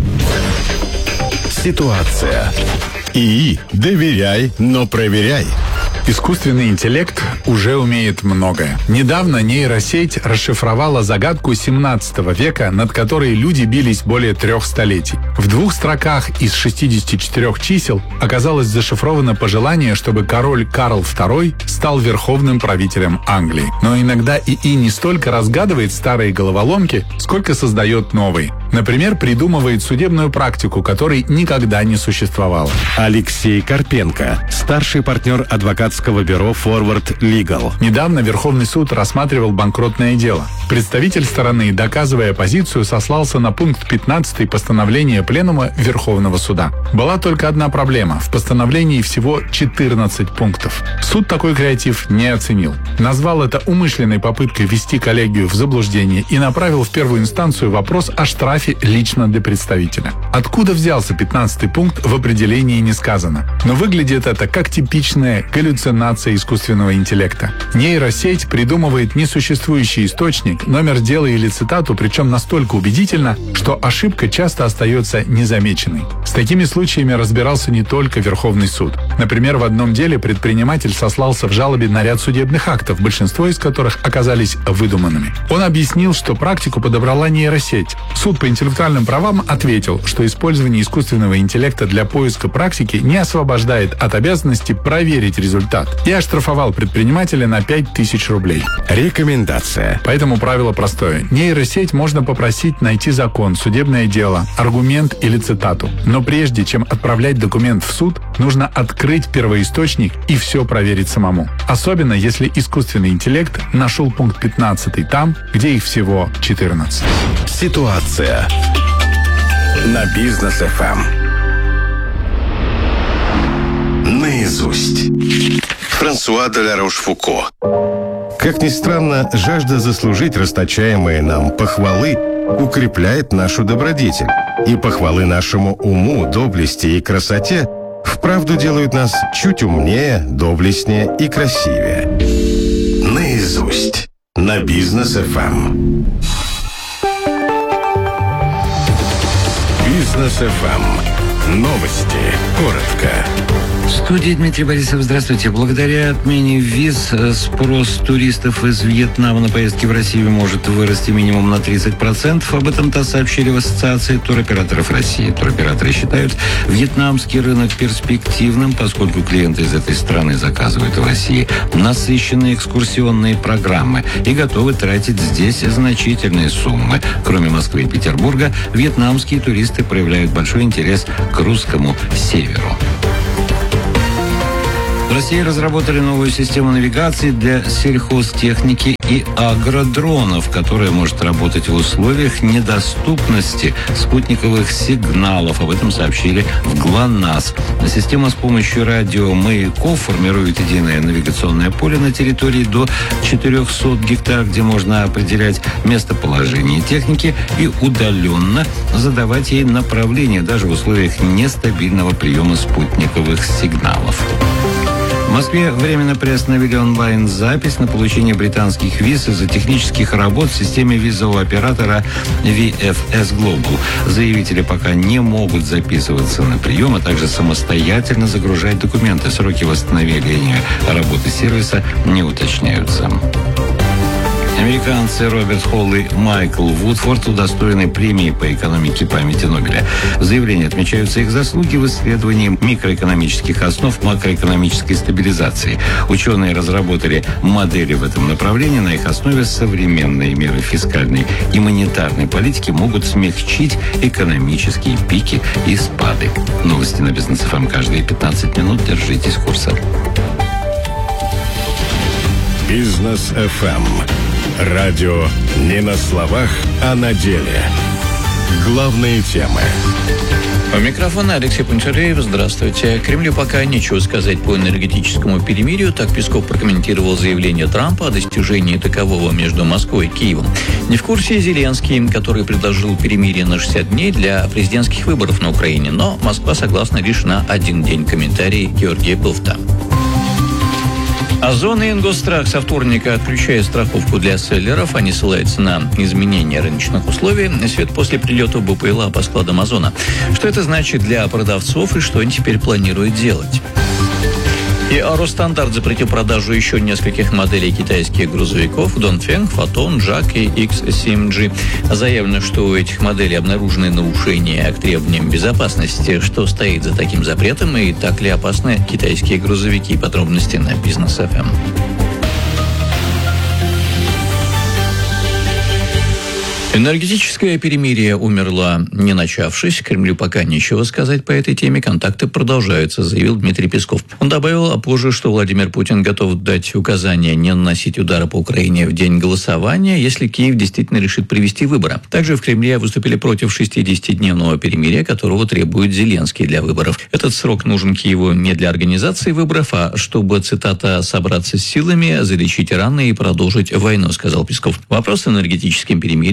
Speaker 2: Ситуация. ИИ. Доверяй, но проверяй.
Speaker 24: Искусственный интеллект уже умеет многое. Недавно нейросеть расшифровала загадку 17 века, над которой люди бились более 3 столетий. В 2 строках из 64 чисел оказалось зашифровано пожелание, чтобы король Карл II стал верховным правителем Англии. Но иногда ИИ не столько разгадывает старые головоломки, сколько создает новые. Например, придумывает судебную практику, которой никогда не существовало.
Speaker 2: Алексей Карпенко, старший партнер адвокатского бюро Forward Legal.
Speaker 24: Недавно Верховный суд рассматривал банкротное дело. Представитель стороны, доказывая позицию, сослался на пункт 15 постановления Пленума Верховного суда. Была только одна проблема. В постановлении всего 14 пунктов. Суд такой креатив не оценил. Назвал это умышленной попыткой ввести коллегию в заблуждение и направил в первую инстанцию вопрос о штрафе лично для представителя. Откуда взялся 15 пункт, в определении не сказано. Но выглядит это как типичная галлюцинация искусственного интеллекта. Нейросеть придумывает несуществующий источник, номер дела или цитату, причем настолько убедительно, что ошибка часто остается незамеченной. С такими случаями разбирался не только Верховный суд. Например, в одном деле предприниматель сослался в жалобе на ряд судебных актов, большинство из которых оказались выдуманными. Он объяснил, что практику подобрала нейросеть. Суд по интеллектуальным правам ответил, что использование искусственного интеллекта для поиска практики не освобождает от обязанности проверить результат и оштрафовал предпринимателя на 5000 рублей.
Speaker 2: Рекомендация.
Speaker 24: Поэтому правило простое. Нейросеть можно попросить найти закон, судебное дело, аргумент или цитату. Но прежде чем отправлять документ в суд, нужно открыть первоисточник и все проверить самому. Особенно, если искусственный интеллект нашел пункт 15 там, где их всего 14.
Speaker 2: Ситуация на Бизнес ФМ. Наизусть. Франсуа де ла Рошфуко. Как ни странно, жажда заслужить расточаемые нам похвалы укрепляет нашу добродетель. И похвалы нашему уму, доблести и красоте вправду делают нас чуть умнее, доблестнее и красивее. Наизусть. На Бизнес ФМ. Бизнес ФМ. Новости. Коротко.
Speaker 1: В студии Дмитрий Борисов. Здравствуйте. Благодаря отмене виз спрос туристов из Вьетнама на поездки в Россию может вырасти минимум на 30%. Об этом-то сообщили в Ассоциации туроператоров России. Туроператоры считают вьетнамский рынок перспективным, поскольку клиенты из этой страны заказывают в России насыщенные экскурсионные программы и готовы тратить здесь значительные суммы. Кроме Москвы и Петербурга, вьетнамские туристы проявляют большой интерес к русскому северу. В России разработали новую систему навигации для сельхозтехники и агродронов, которая может работать в условиях недоступности спутниковых сигналов. Об этом сообщили в ГЛОНАСС. Система с помощью радиомаяков формирует единое навигационное поле на территории до 400 гектар, где можно определять местоположение техники и удаленно задавать ей направление, даже в условиях нестабильного приема спутниковых сигналов. В Москве временно приостановили онлайн-запись на получение британских виз из-за технических работ в системе визового оператора VFS Global. Заявители пока не могут записываться на прием, а также самостоятельно загружать документы. Сроки восстановления работы сервиса не уточняются. Американцы Роберт Холл и Майкл Вудфорд удостоены премии по экономике памяти Нобеля. В заявлении отмечаются их заслуги в исследовании микроэкономических основ макроэкономической стабилизации. Ученые разработали модели в этом направлении. На их основе современные меры фискальной и монетарной политики могут смягчить экономические пики и спады. Новости на Бизнес ФМ каждые 15 минут. Держитесь курса.
Speaker 2: Бизнес ФМ. Радио не на словах, а на деле. Главные темы.
Speaker 4: У микрофона Алексей Панчареев. Здравствуйте. Кремлю пока нечего сказать по энергетическому перемирию. Так Песков прокомментировал заявление Трампа о достижении такового между Москвой и Киевом. Не в курсе Зеленский, который предложил перемирие на 60 дней для президентских выборов на Украине. Но Москва согласна лишь на 1 день. Комментарий Георгия Пылфта. Озон и Ингосстрах со вторника отключают страховку для селлеров. Они ссылаются на изменения рыночных условий. Свет после прилета БПЛА по складам Озона. Что это значит для продавцов и что они теперь планируют делать? И Росстандарт запретил продажу еще нескольких моделей китайских грузовиков Донфeng, Фотон, Джак и X7G. Заявлено, что у этих моделей обнаружены нарушения к требованиям безопасности. Что стоит за таким запретом и так ли опасны китайские грузовики? Подробности на Бизнес ФМ. Энергетическое перемирие умерло, не начавшись. Кремлю пока нечего сказать по этой теме. Контакты продолжаются, заявил Дмитрий Песков. Он добавил позже, что Владимир Путин готов дать указание не наносить удары по Украине в день голосования, если Киев действительно решит провести выборы. Также в Кремле выступили против 60-дневного перемирия, которого требует Зеленский для выборов. Этот срок нужен Киеву не для организации выборов, а чтобы, цитата, «собраться с силами, залечить раны и продолжить войну», сказал Песков. Вопрос с энергетическим перемирием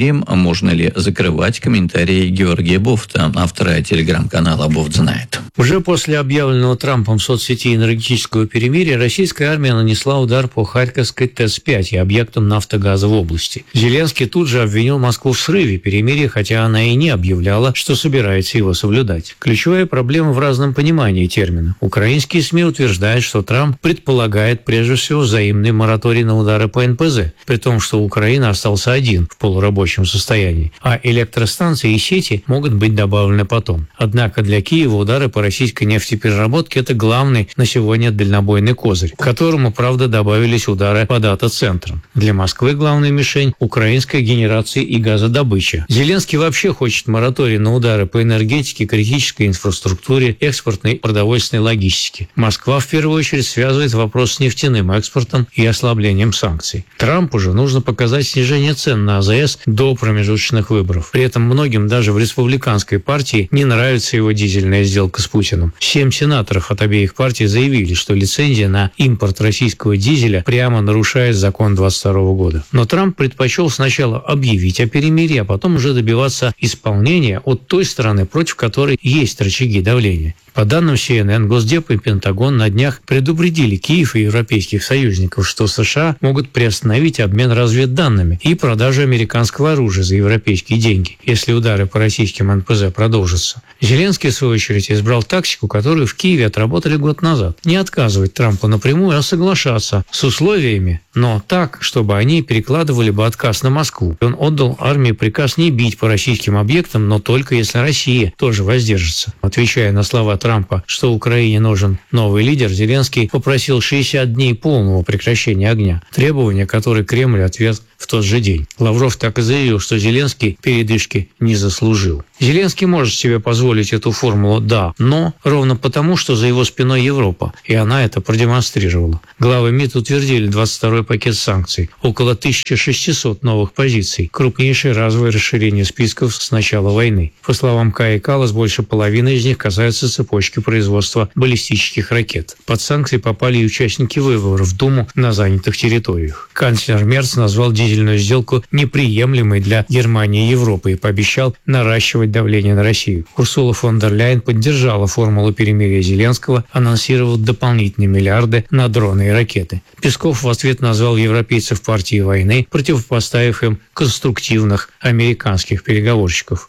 Speaker 4: можно ли закрывать, комментарии Георгия Бофта, автора телеграм-канала «Бофт знает».
Speaker 13: Уже после объявленного Трампом в соцсети энергетического перемирия российская армия нанесла удар по Харьковской ТЭЦ-5 и объектам нафтогаза в области. Зеленский тут же обвинил Москву в срыве перемирия, хотя она и не объявляла, что собирается его соблюдать. Ключевая проблема в разном понимании термина. Украинские СМИ утверждают, что Трамп предполагает прежде всего взаимный мораторий на удары по НПЗ, при том, что Украина остался один в полурабочем состоянии, а электростанции и сети могут быть добавлены потом. Однако для Киева удары по российской нефтепереработке – это главный на сегодня дальнобойный козырь, к которому, правда, добавились удары по дата-центрам. Для Москвы главная мишень – украинская генерация и газодобыча. Зеленский вообще хочет мораторий на удары по энергетике, критической инфраструктуре, экспортной и продовольственной логистике. Москва в первую очередь связывает вопрос с нефтяным экспортом и ослаблением санкций. Трампу же нужно показать снижение цен на АЗС до промежуточных выборов. При этом многим даже в республиканской партии не нравится его дизельная сделка с Путиным. 7 сенаторов от обеих партий заявили, что лицензия на импорт российского дизеля прямо нарушает закон 22 года. Но Трамп предпочел сначала объявить о перемирии, а потом уже добиваться исполнения от той стороны, против которой есть рычаги давления. По данным CNN, Госдеп и Пентагон на днях предупредили Киев и европейских союзников, что США могут приостановить обмен разведданными и продажу американского оружия за европейские деньги, если удары по российским НПЗ продолжатся. Зеленский, в свою очередь, избрал тактику, которую в Киеве отработали год назад. Не отказывать Трампу напрямую, а соглашаться с условиями, но так, чтобы они перекладывали бы отказ на Москву. Он отдал армии приказ не бить по российским объектам, но только если Россия тоже воздержится. Отвечая на слова Трампа, что Украине нужен новый лидер, Зеленский попросил 60 дней полного прекращения огня. Требование, которое Кремль ответ в тот же день. Лавров так и заявил, что Зеленский передышки не заслужил. Зеленский может себе позволить эту формулу «да», но ровно потому, что за его спиной Европа, и она это продемонстрировала. Главы МИД утвердили 22-й пакет санкций, около 1600 новых позиций, крупнейшее разовое расширение списков с начала войны. По словам Каи Каллас, больше половины из них касаются цепочки производства баллистических ракет. Под санкции попали и участники выборов в Думу на занятых территориях. Канцлер Мерц назвал дизельную сделку неприемлемой для Германии и Европы и пообещал наращивать давление на Россию. Урсула фон дер Ляйен поддержала формулу перемирия Зеленского, анонсировав дополнительные миллиарды на дроны и ракеты. Песков в ответ назвал европейцев партией войны, противопоставив им конструктивных американских переговорщиков.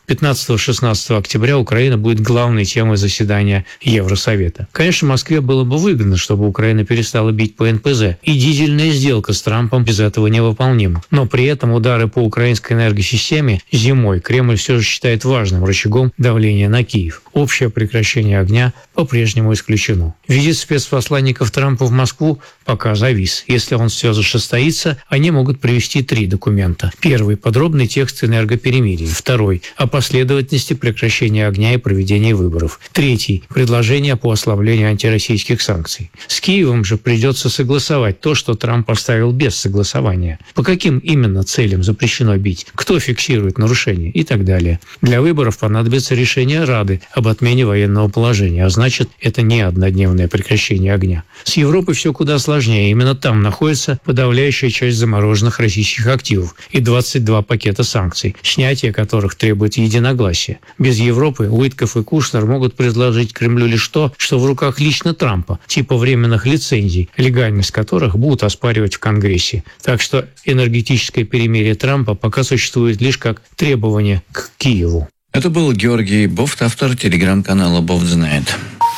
Speaker 13: 15-16 октября Украина будет главной темой заседания Евросовета. Конечно, Москве было бы выгодно, чтобы Украина перестала бить по НПЗ, и дизельная сделка с Трампом без этого невыполнима. Но при этом удары по украинской энергосистеме зимой Кремль все же считает важным рычагом давления на Киев. Общее прекращение огня по-прежнему исключено. Визит спецпосланников Трампа в Москву пока завис. Если он все же состоится, они могут привести 3 документа. Первый – подробный текст энергоперемирия. Второй – о последовательности прекращения огня и проведения выборов. Третий – предложение по ослаблению антироссийских санкций. С Киевом же придется согласовать то, что Трамп оставил без согласования. По каким именно целям запрещено бить? Кто фиксирует нарушения? И так далее. Для выборов понадобится решение Рады об отмене военного положения, а значит, это не однодневное прекращение огня. С Европой все куда сложнее. Именно там находится подавляющая часть замороженных российских активов и 22 пакета санкций, снятие которых требует единогласия. Без Европы Уитков и Кушнер могут предложить Кремлю лишь то, что в руках лично Трампа, типа временных лицензий, легальность которых будут оспаривать в Конгрессе. Так что энергетическое перемирие Трампа пока существует лишь как требование к Киеву.
Speaker 4: Это был Георгий Бофт, автор телеграм-канала «Бофт знает».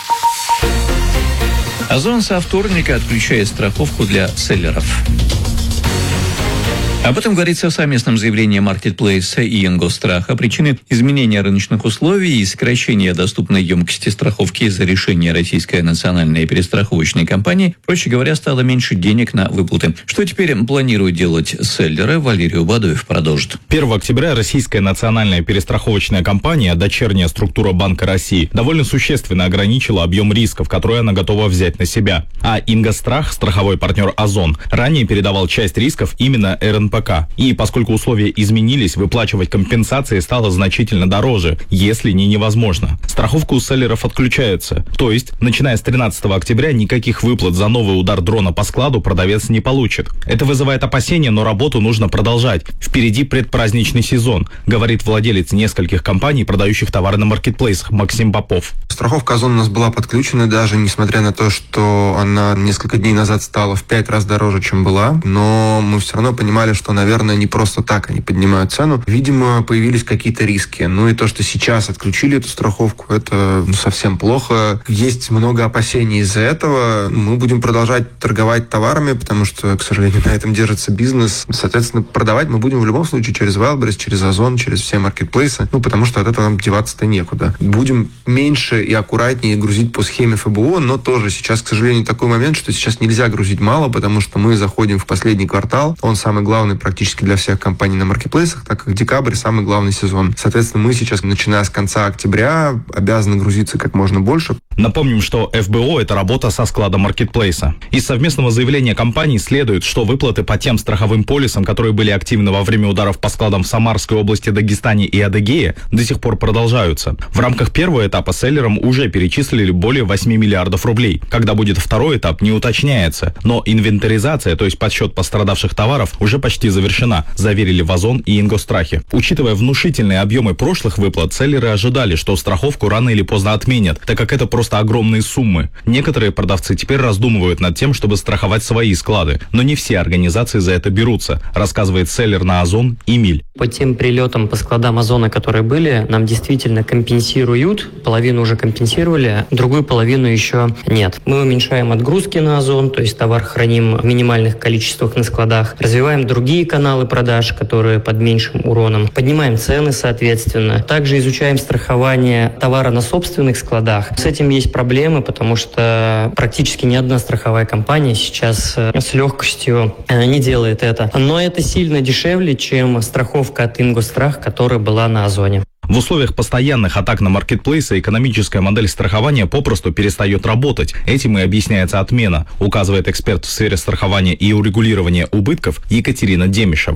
Speaker 4: Озон со вторника отключает страховку для селлеров. Об этом говорится в совместном заявлении маркетплейса и Ингостраха. Причины изменения рыночных условий и сокращения доступной емкости страховки из-за решения Российской национальной перестраховочной компании, проще говоря, стало меньше денег на выплаты. Что теперь планируют делать селлеры, Валерий Убадоев продолжит.
Speaker 14: 1 октября Российская национальная перестраховочная компания, дочерняя структура Банка России, довольно существенно ограничила объем рисков, которые она готова взять на себя. А Ингострах, страховой партнер Озон, ранее передавал часть рисков именно РНП НПК. И поскольку условия изменились, выплачивать компенсации стало значительно дороже, если не невозможно. Страховка у селлеров отключается. То есть, начиная с 13 октября, никаких выплат за новый удар дрона по складу продавец не получит. Это вызывает опасения, но работу нужно продолжать. Впереди предпраздничный сезон, говорит владелец нескольких компаний, продающих товары на маркетплейсах, Максим Попов.
Speaker 15: Страховка Озон у нас была подключена, даже несмотря на то, что она несколько дней назад стала в 5 раз дороже, чем была. Но мы все равно понимали, что, наверное, не просто так они поднимают цену. Видимо, появились какие-то риски. Ну и то, что сейчас отключили эту страховку, это совсем плохо. Есть много опасений из-за этого. Мы будем продолжать торговать товарами, потому что, к сожалению, на этом держится бизнес. Соответственно, продавать мы будем в любом случае через Wildberries, через Озон, через все маркетплейсы. Потому что от этого нам деваться-то некуда. Будем меньше и аккуратнее грузить по схеме ФБО, но тоже сейчас, к сожалению, такой момент, что сейчас нельзя грузить мало, потому что мы заходим в последний квартал. Он самый главный практически для всех компаний на маркетплейсах, так как декабрь самый главный сезон. Соответственно, мы сейчас, начиная с конца октября, обязаны грузиться как можно больше.
Speaker 14: Напомним, что ФБО – это работа со склада маркетплейса. Из совместного заявления компаний следует, что выплаты по тем страховым полисам, которые были активны во время ударов по складам в Самарской области, Дагестане и Адыгее, до сих пор продолжаются. В рамках первого этапа селлерам уже перечислили более 8 миллиардов рублей. Когда будет второй этап, не уточняется. Но инвентаризация, то есть подсчет пострадавших товаров, уже почти завершена, заверили в Озон и Ингосстрахе. Учитывая внушительные объемы прошлых выплат, селлеры ожидали, что страховку рано или поздно отменят, так как это просто огромные суммы. Некоторые продавцы теперь раздумывают над тем, чтобы страховать свои склады, но не все организации за это берутся, рассказывает селлер на Озон Эмиль.
Speaker 16: По тем прилетам по складам Озона, которые были, нам действительно компенсируют, половину уже компенсировали, другую половину еще нет. Мы уменьшаем отгрузки на Озон, то есть товар храним в минимальных количествах на складах, развиваем другие каналы продаж, которые под меньшим уроном, поднимаем цены, соответственно. Также изучаем страхование товара на собственных складах. С этим есть проблемы, потому что практически ни одна страховая компания сейчас с легкостью не делает это. Но это сильно дешевле, чем страховка от Ингосстрах, которая была на Озоне.
Speaker 14: В условиях постоянных атак на маркетплейсы экономическая модель страхования попросту перестает работать. Этим и объясняется отмена, указывает эксперт в сфере страхования и урегулирования убытков Екатерина Демишева.